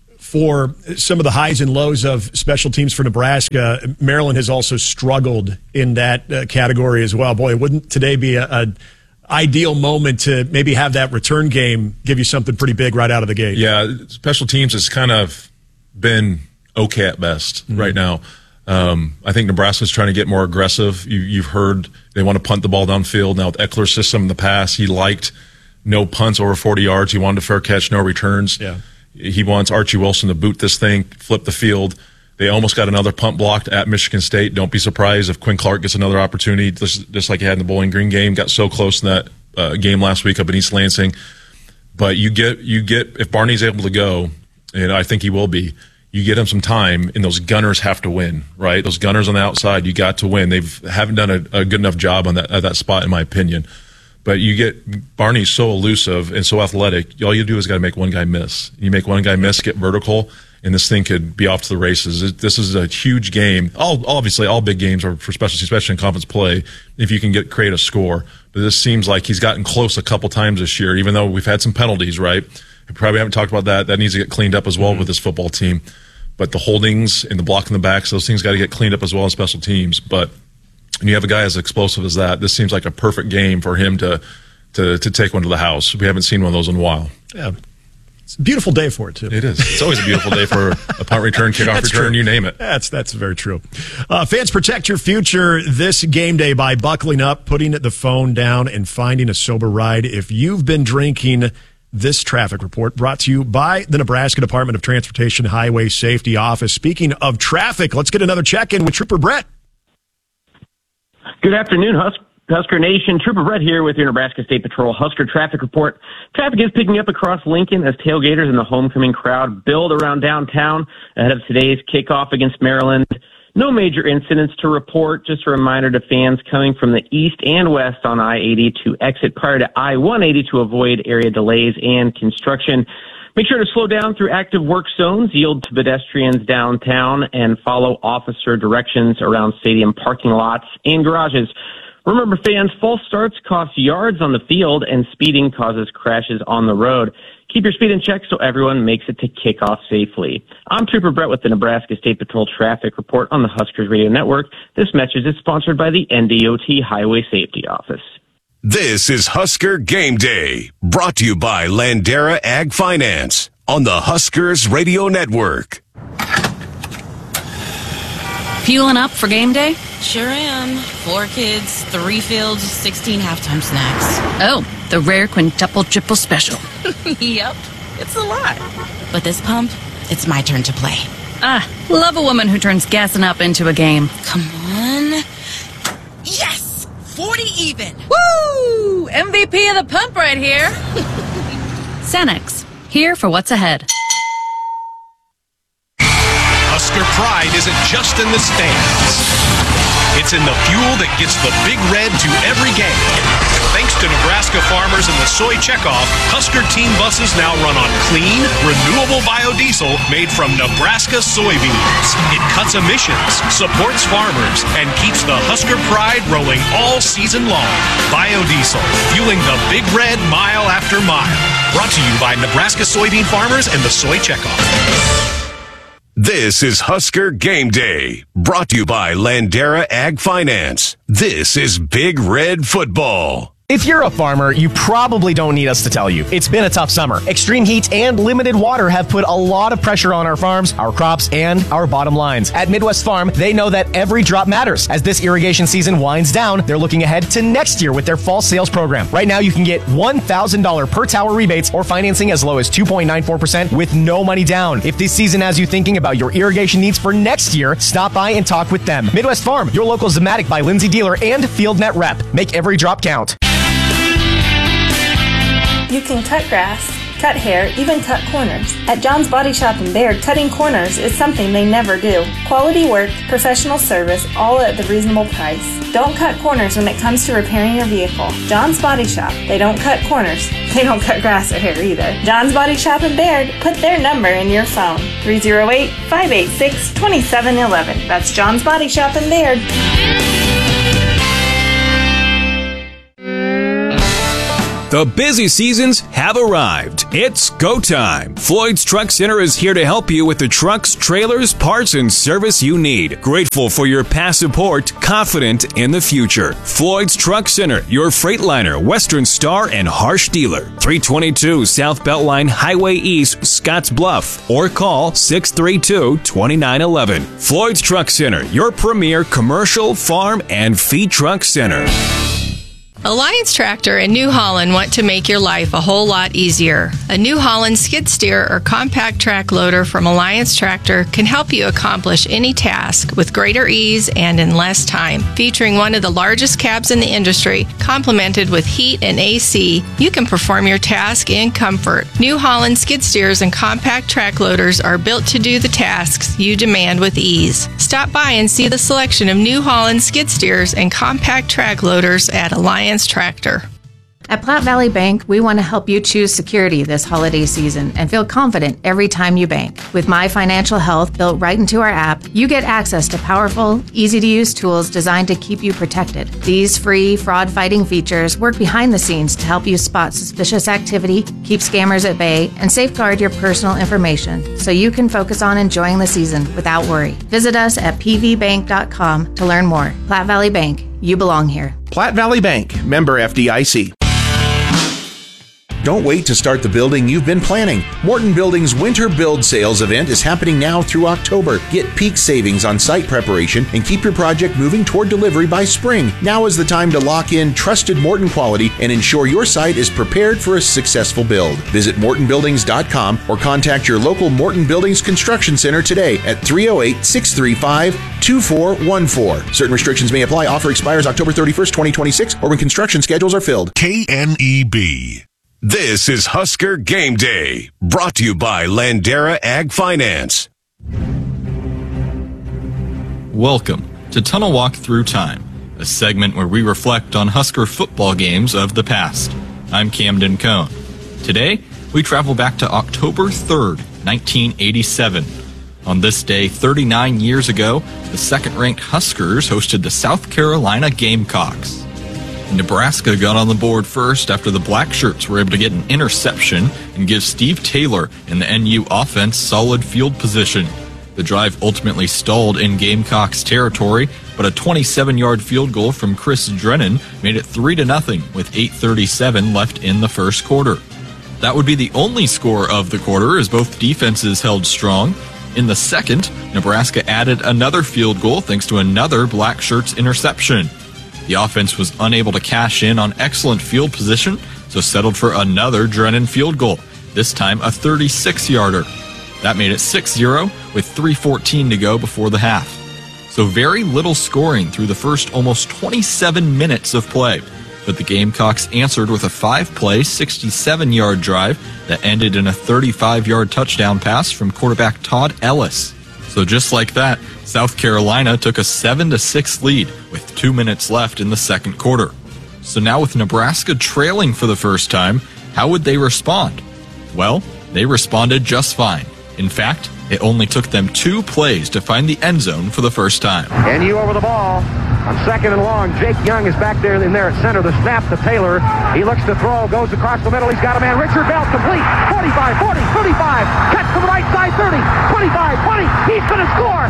for some of the highs and lows of special teams for Nebraska, Maryland has also struggled in that uh, category as well. Boy, wouldn't today be a, a ideal moment to maybe have that return game give you something pretty big right out of the gate?
Yeah, special teams has kind of been okay at best mm-hmm. right now. Um, I think Nebraska's trying to get more aggressive. You, you've heard they want to punt the ball downfield. Now with Eckler's system in the past, he liked no punts over forty yards. He wanted a fair catch, no returns.
Yeah.
He wants Archie Wilson to boot this thing, flip the field. They almost got another punt blocked at Michigan State. Don't be surprised if Quinn Clark gets another opportunity, just, just like he had in the Bowling Green game. Got so close in that uh, game last week up in East Lansing. But you get, you get if Barney's able to go, and I think he will be, you get him some time, and those gunners have to win, right? Those gunners on the outside, you got to win. They haven't done a, a good enough job on that at that spot, in my opinion. But you get Barney's so elusive and so athletic. All you do is got to make one guy miss. You make one guy miss, get vertical, and this thing could be off to the races. This is a huge game. All obviously, all big games are for specialty, especially in conference play. If you can get create a score, but this seems like he's gotten close a couple times this year. Even though we've had some penalties, right? We probably haven't talked about that. That needs to get cleaned up as well mm-hmm. with this football team. But the holdings and the block in the backs, those things got to get cleaned up as well in special teams. But when you have a guy as explosive as that, this seems like a perfect game for him to to to take one to the house. We haven't seen one of those in a while.
Yeah. It's a beautiful day for it, too.
It is. It's always a beautiful day for a punt return, kickoff return,
true.
You name it.
That's that's very true. Uh, fans, protect your future this game day by buckling up, putting the phone down, and finding a sober ride. If you've been drinking, this traffic report brought to you by the Nebraska Department of Transportation Highway Safety Office. Speaking of traffic, let's get another check-in with Trooper Brett.
Good afternoon, Husker. Husker Nation, Trooper Brett here with your Nebraska State Patrol Husker Traffic Report. Traffic is picking up across Lincoln as tailgaters and the homecoming crowd build around downtown ahead of today's kickoff against Maryland. No major incidents to report. Just a reminder to fans coming from the east and west on I eighty to exit prior to I one eighty to avoid area delays and construction. Make sure to slow down through active work zones, yield to pedestrians downtown, and follow officer directions around stadium parking lots and garages. Remember, fans, false starts cost yards on the field, and speeding causes crashes on the road. Keep your speed in check so everyone makes it to kickoff safely. I'm Trooper Brett with the Nebraska State Patrol Traffic Report on the Huskers Radio Network. This message is sponsored by the N D O T Highway Safety Office.
This is Husker Game Day, brought to you by Landera Ag Finance on the Huskers Radio Network.
Fueling up for game day?
Sure am. Four kids, three fields, sixteen halftime snacks.
Oh, the rare quintuple triple special.
Yep, it's a lot. But this pump, it's my turn to play.
Ah, love a woman who turns gassing up into a game.
Come on. Yes! forty even.
Woo! M V P of the pump right here. Cenex, here for what's ahead.
Husker pride isn't just in the stands. It's in the fuel that gets the Big Red to every game. Thanks to Nebraska farmers and the soy checkoff, Husker team buses now run on clean, renewable biodiesel made from Nebraska soybeans. It cuts emissions, supports farmers, and keeps the Husker pride rolling all season long. Biodiesel, fueling the Big Red mile after mile. Brought to you by Nebraska soybean farmers and the soy checkoff.
This is Husker Game Day, brought to you by Landera Ag Finance. This is Big Red Football.
If you're a farmer, you probably don't need us to tell you. It's been a tough summer. Extreme heat and limited water have put a lot of pressure on our farms, our crops, and our bottom lines. At Midwest Farm, they know that every drop matters. As this irrigation season winds down, they're looking ahead to next year with their fall sales program. Right now, you can get one thousand dollars per tower rebates or financing as low as two point nine four percent with no money down. If this season has you thinking about your irrigation needs for next year, stop by and talk with them. Midwest Farm, your local Zematic by Lindsay dealer and FieldNet rep. Make every drop count.
You can cut grass, cut hair, even cut corners. At John's Body Shop in Baird, cutting corners is something they never do. Quality work, professional service, all at the reasonable price. Don't cut corners when it comes to repairing your vehicle. John's Body Shop. They don't cut corners. They don't cut grass or hair either. John's Body Shop in Baird. Put their number in your phone. three oh eight, five eight six, two seven one one. That's John's Body Shop in Baird.
The busy seasons have arrived. It's go time. Floyd's Truck Center is here to help you with the trucks, trailers, parts, and service you need. Grateful for your past support, confident in the future. Floyd's Truck Center, your Freightliner, Western Star, and Harsh dealer. three twenty-two South Beltline Highway East, Scotts Bluff. Or call six three two, two nine one one. Floyd's Truck Center, your premier commercial, farm, and feed truck center.
Alliance Tractor in New Holland want to make your life a whole lot easier. A New Holland skid steer or compact track loader from Alliance Tractor can help you accomplish any task with greater ease and in less time. Featuring one of the largest cabs in the industry, complemented with heat and A C, you can perform your task in comfort. New Holland skid steers and compact track loaders are built to do the tasks you demand with ease. Stop by and see the selection of New Holland skid steers and compact track loaders at Alliance Tractor.
At Platte Valley Bank, we want to help you choose security this holiday season and feel confident every time you bank. With My Financial Health built right into our app, you get access to powerful, easy-to-use tools designed to keep you protected. These free, fraud-fighting features work behind the scenes to help you spot suspicious activity, keep scammers at bay, and safeguard your personal information so you can focus on enjoying the season without worry. Visit us at p v bank dot com to learn more. Platte Valley Bank, you belong here.
Platte Valley Bank, member F D I C. Don't wait to start the building you've been planning. Morton Building's Winter Build Sales event is happening now through October. Get peak savings on site preparation and keep your project moving toward delivery by spring. Now is the time to lock in trusted Morton quality and ensure your site is prepared for a successful build. Visit morton buildings dot com or contact your local Morton Buildings Construction Center today at three oh eight, six three five, two four one four. Certain restrictions may apply. Offer expires October thirty-first, twenty twenty-six or when construction schedules are filled.
K N E B. This is Husker Game Day, brought to you by Landera Ag Finance.
Welcome to Tunnel Walk Through Time, a segment where we reflect on Husker football games of the past. I'm Camden Cohn. Today, we travel back to October third, nineteen eighty-seven. On this day, thirty-nine years ago, the second-ranked Huskers hosted the South Carolina Gamecocks. Nebraska got on the board first after the Black Shirts were able to get an interception and give Steve Taylor and the N U offense solid field position. The drive ultimately stalled in Gamecocks territory, but a twenty-seven-yard field goal from Chris Drennan made it three to nothing with eight thirty-seven left in the first quarter. That would be the only score of the quarter as both defenses held strong. In the second, Nebraska added another field goal thanks to another Black Shirts interception. The offense was unable to cash in on excellent field position, so settled for another Drennan field goal, this time a thirty-six-yarder. That made it six zero with three fourteen to go before the half. So very little scoring through the first almost twenty-seven minutes of play, but the Gamecocks answered with a five-play, sixty-seven-yard drive that ended in a thirty-five-yard touchdown pass from quarterback Todd Ellis. So just like that, South Carolina took a seven to six lead with two minutes left in the second quarter. So now with Nebraska trailing for the first time, how would they respond? Well, they responded just fine. In fact, it only took them two plays to find the end zone for the first time.
And you over the ball. On second and long, Jake Young is back there in there at center. The snap to Taylor. He looks to throw, goes across the middle. He's got a man. Richard Bell complete. forty-five, forty, thirty-five. Catch to the right side, thirty, twenty-five, twenty. He's going to score.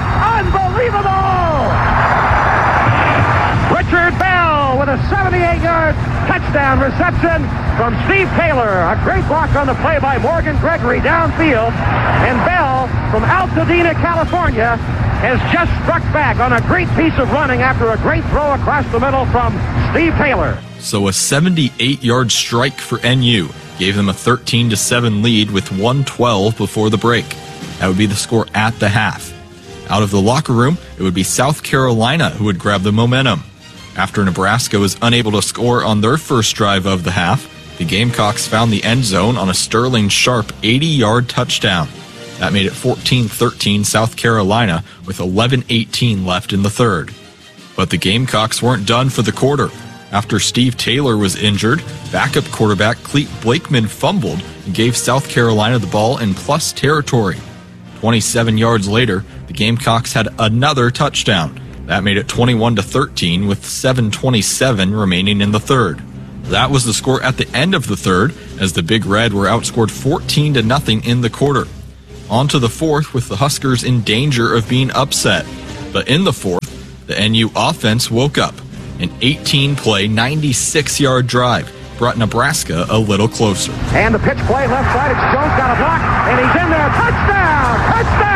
Unbelievable! Richard Bell with a seventy-eight-yard touchdown reception from Steve Taylor. A great block on the play by Morgan Gregory downfield. And Bell from Altadena, California, has just struck back on a great piece of running after a great throw across the middle from Steve Taylor.
So a seventy-eight-yard strike for N U gave them a thirteen to seven lead with one twelve before the break. That would be the score at the half. Out of the locker room, it would be South Carolina who would grab the momentum. After Nebraska was unable to score on their first drive of the half, the Gamecocks found the end zone on a Sterling Sharp eighty-yard touchdown. That made it fourteen thirteen South Carolina with eleven eighteen left in the third. But the Gamecocks weren't done for the quarter. After Steve Taylor was injured, backup quarterback Clete Blakeman fumbled and gave South Carolina the ball in plus territory. twenty-seven yards later, the Gamecocks had another touchdown. That made it twenty-one to thirteen with seven twenty-seven remaining in the third. That was the score at the end of the third, as the Big Red were outscored fourteen to nothing in the quarter. On to the fourth, with the Huskers in danger of being upset. But in the fourth, the N U offense woke up. An eighteen-play, ninety-six-yard drive brought Nebraska a little closer.
And the pitch play left side, it's Jones got a block, and he's in there. Touchdown!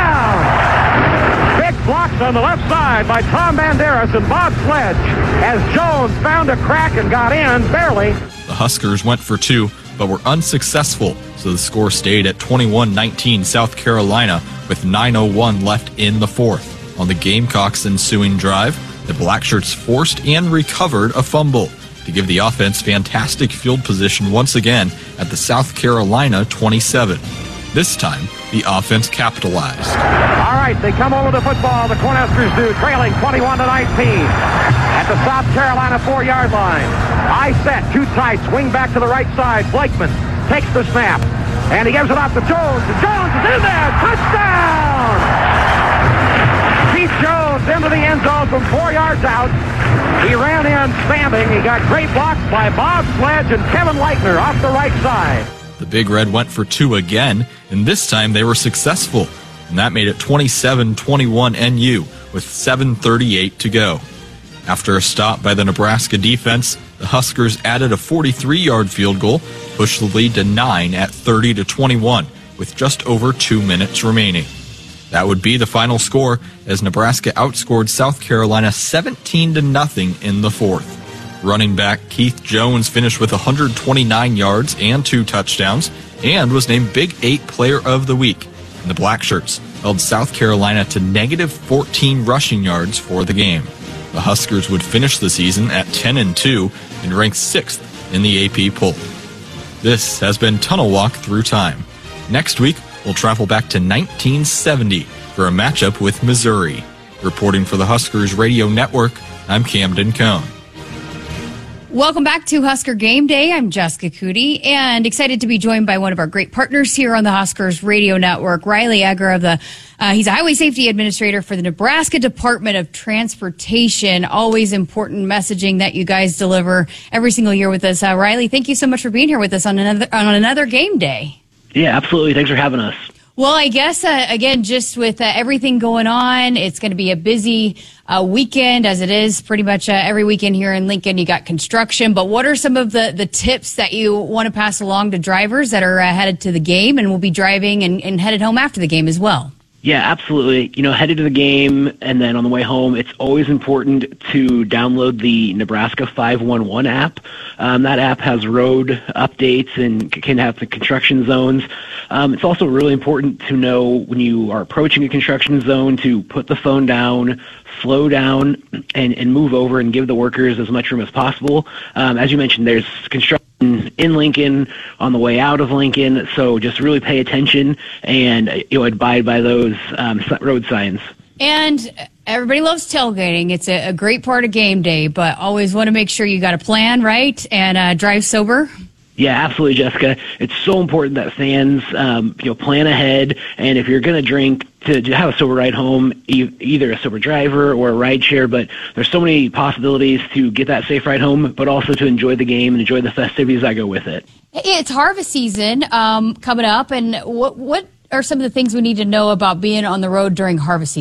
Touchdown! Big blocks on the left side by Tom Banderas and Bob Sledge as Jones found a crack and got in, barely.
The Huskers went for two, but were unsuccessful, so the score stayed at twenty-one nineteen South Carolina with nine oh one left in the fourth. On the Gamecocks' ensuing drive, the Blackshirts forced and recovered a fumble to give the offense fantastic field position once again at the South Carolina twenty-seven. This time, the offense capitalized.
All right, they come over the football. The Cornhuskers do, trailing twenty-one to nineteen at the South Carolina four-yard line. I set, two tight, swing back to the right side. Blakeman takes the snap, and he gives it off to Jones. And Jones is in there. Touchdown! Keith Jones into the end zone from four yards out. He ran in standing. He got great blocks by Bob Sledge and Kevin Leitner off the right side.
The Big Red went for two again, and this time they were successful. And that made it twenty-seven twenty-one N U with seven thirty-eight to go. After a stop by the Nebraska defense, the Huskers added a forty-three-yard field goal, pushed the lead to nine at thirty to twenty-one with just over two minutes remaining. That would be the final score as Nebraska outscored South Carolina seventeen to nothing in the fourth. Running back Keith Jones finished with one hundred twenty-nine yards and two touchdowns and was named Big Eight Player of the Week. And the Blackshirts held South Carolina to negative fourteen rushing yards for the game. The Huskers would finish the season at ten and two and rank sixth in the A P poll. This has been Tunnel Walk Through Time. Next week, we'll travel back to nineteen seventy for a matchup with Missouri. Reporting for the Huskers Radio Network, I'm Camden Cohn.
Welcome back to Husker Game Day. I'm Jessica Cootie, and excited to be joined by one of our great partners here on the Huskers Radio Network, Riley Egger of the, uh, he's a Highway Safety Administrator for the Nebraska Department of Transportation. Always important messaging that you guys deliver every single year with us. Uh, Riley, thank you so much for being here with us on another on another game day.
Yeah, absolutely. Thanks for having us.
Well, I guess, uh, again, just with uh, everything going on, it's going to be a busy uh, weekend, as it is pretty much uh, every weekend here in Lincoln. You got construction, but what are some of the, the tips that you want to pass along to drivers that are uh, headed to the game and will be driving and, and headed home after the game as well?
Yeah, absolutely. You know, headed to the game and then on the way home, it's always important to download the Nebraska five one one app. Um, that app has road updates and can have the construction zones. Um, it's also really important to know when you are approaching a construction zone to put the phone down, slow down, and, and move over and give the workers as much room as possible. Um, as you mentioned, there's construction in Lincoln, on the way out of Lincoln, so just really pay attention and you know, abide by those um, road signs.
And everybody loves tailgating. It's a, a great part of game day, but always want to make sure you got a plan, right? And uh, drive sober.
Yeah, absolutely, Jessica. It's so important that fans, um, you know, plan ahead. And if you're going to drink, to have a sober ride home, e- either a sober driver or a ride share. But there's so many possibilities to get that safe ride home, but also to enjoy the game and enjoy the festivities that go with it.
It's harvest season um, coming up, and what what are some of the things we need to know about being on the road during harvest season?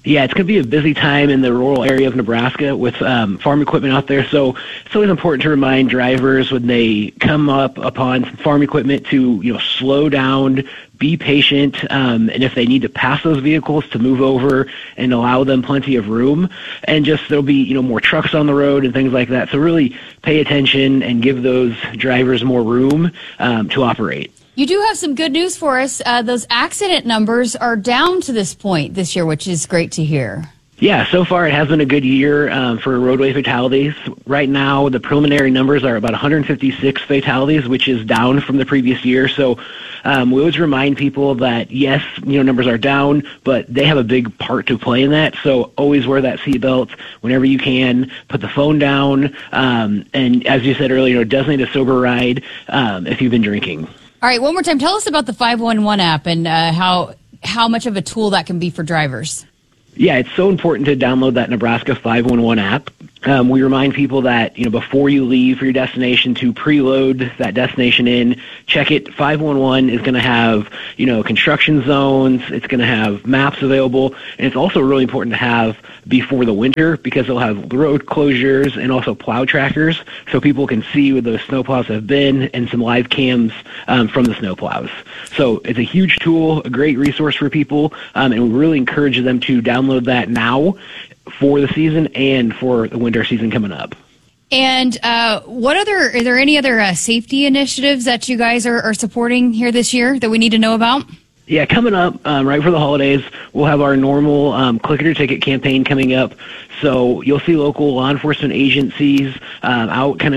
Yeah, it's going to be a busy time in the rural area of Nebraska with um, farm equipment out there. So it's always important to remind drivers when they come up upon farm equipment to, you know, slow down, be patient, um, and if they need to pass those vehicles, to move over and allow them plenty of room. And just there'll be, you know, more trucks on the road and things like that. So really pay attention and give those drivers more room um, to operate.
You do have some good news for us. Uh, those accident numbers are down to this point this year, which is great to hear.
Yeah, so far it has been a good year um, for roadway fatalities. Right now, the preliminary numbers are about one hundred fifty-six fatalities, which is down from the previous year. So um, we always remind people that, yes, you know, numbers are down, but they have a big part to play in that. So always wear that seatbelt whenever you can. Put the phone down. Um, and as you said earlier, it does need a sober ride um, if you've been drinking.
All right, one more time. Tell us about the five one one app and uh, how how much of a tool that can be for drivers.
Yeah, it's so important to download that Nebraska five one one app. Um, we remind people that, you know, before you leave for your destination, to preload that destination in, check it. five one one is going to have, you know, construction zones. It's going to have maps available. And it's also really important to have before the winter because they'll have road closures and also plow trackers so people can see where those snowplows have been and some live cams um, from the snowplows. So it's a huge tool, a great resource for people, um, and we really encourage them to download that now for the season and for the winter season coming up.
And uh, what other, are there any other uh, safety initiatives that you guys are, are supporting here this year that we need to know about?
Yeah, coming up um, right for the holidays, we'll have our normal um, Click It or Ticket campaign coming up. So you'll see local law enforcement agencies um, out kind of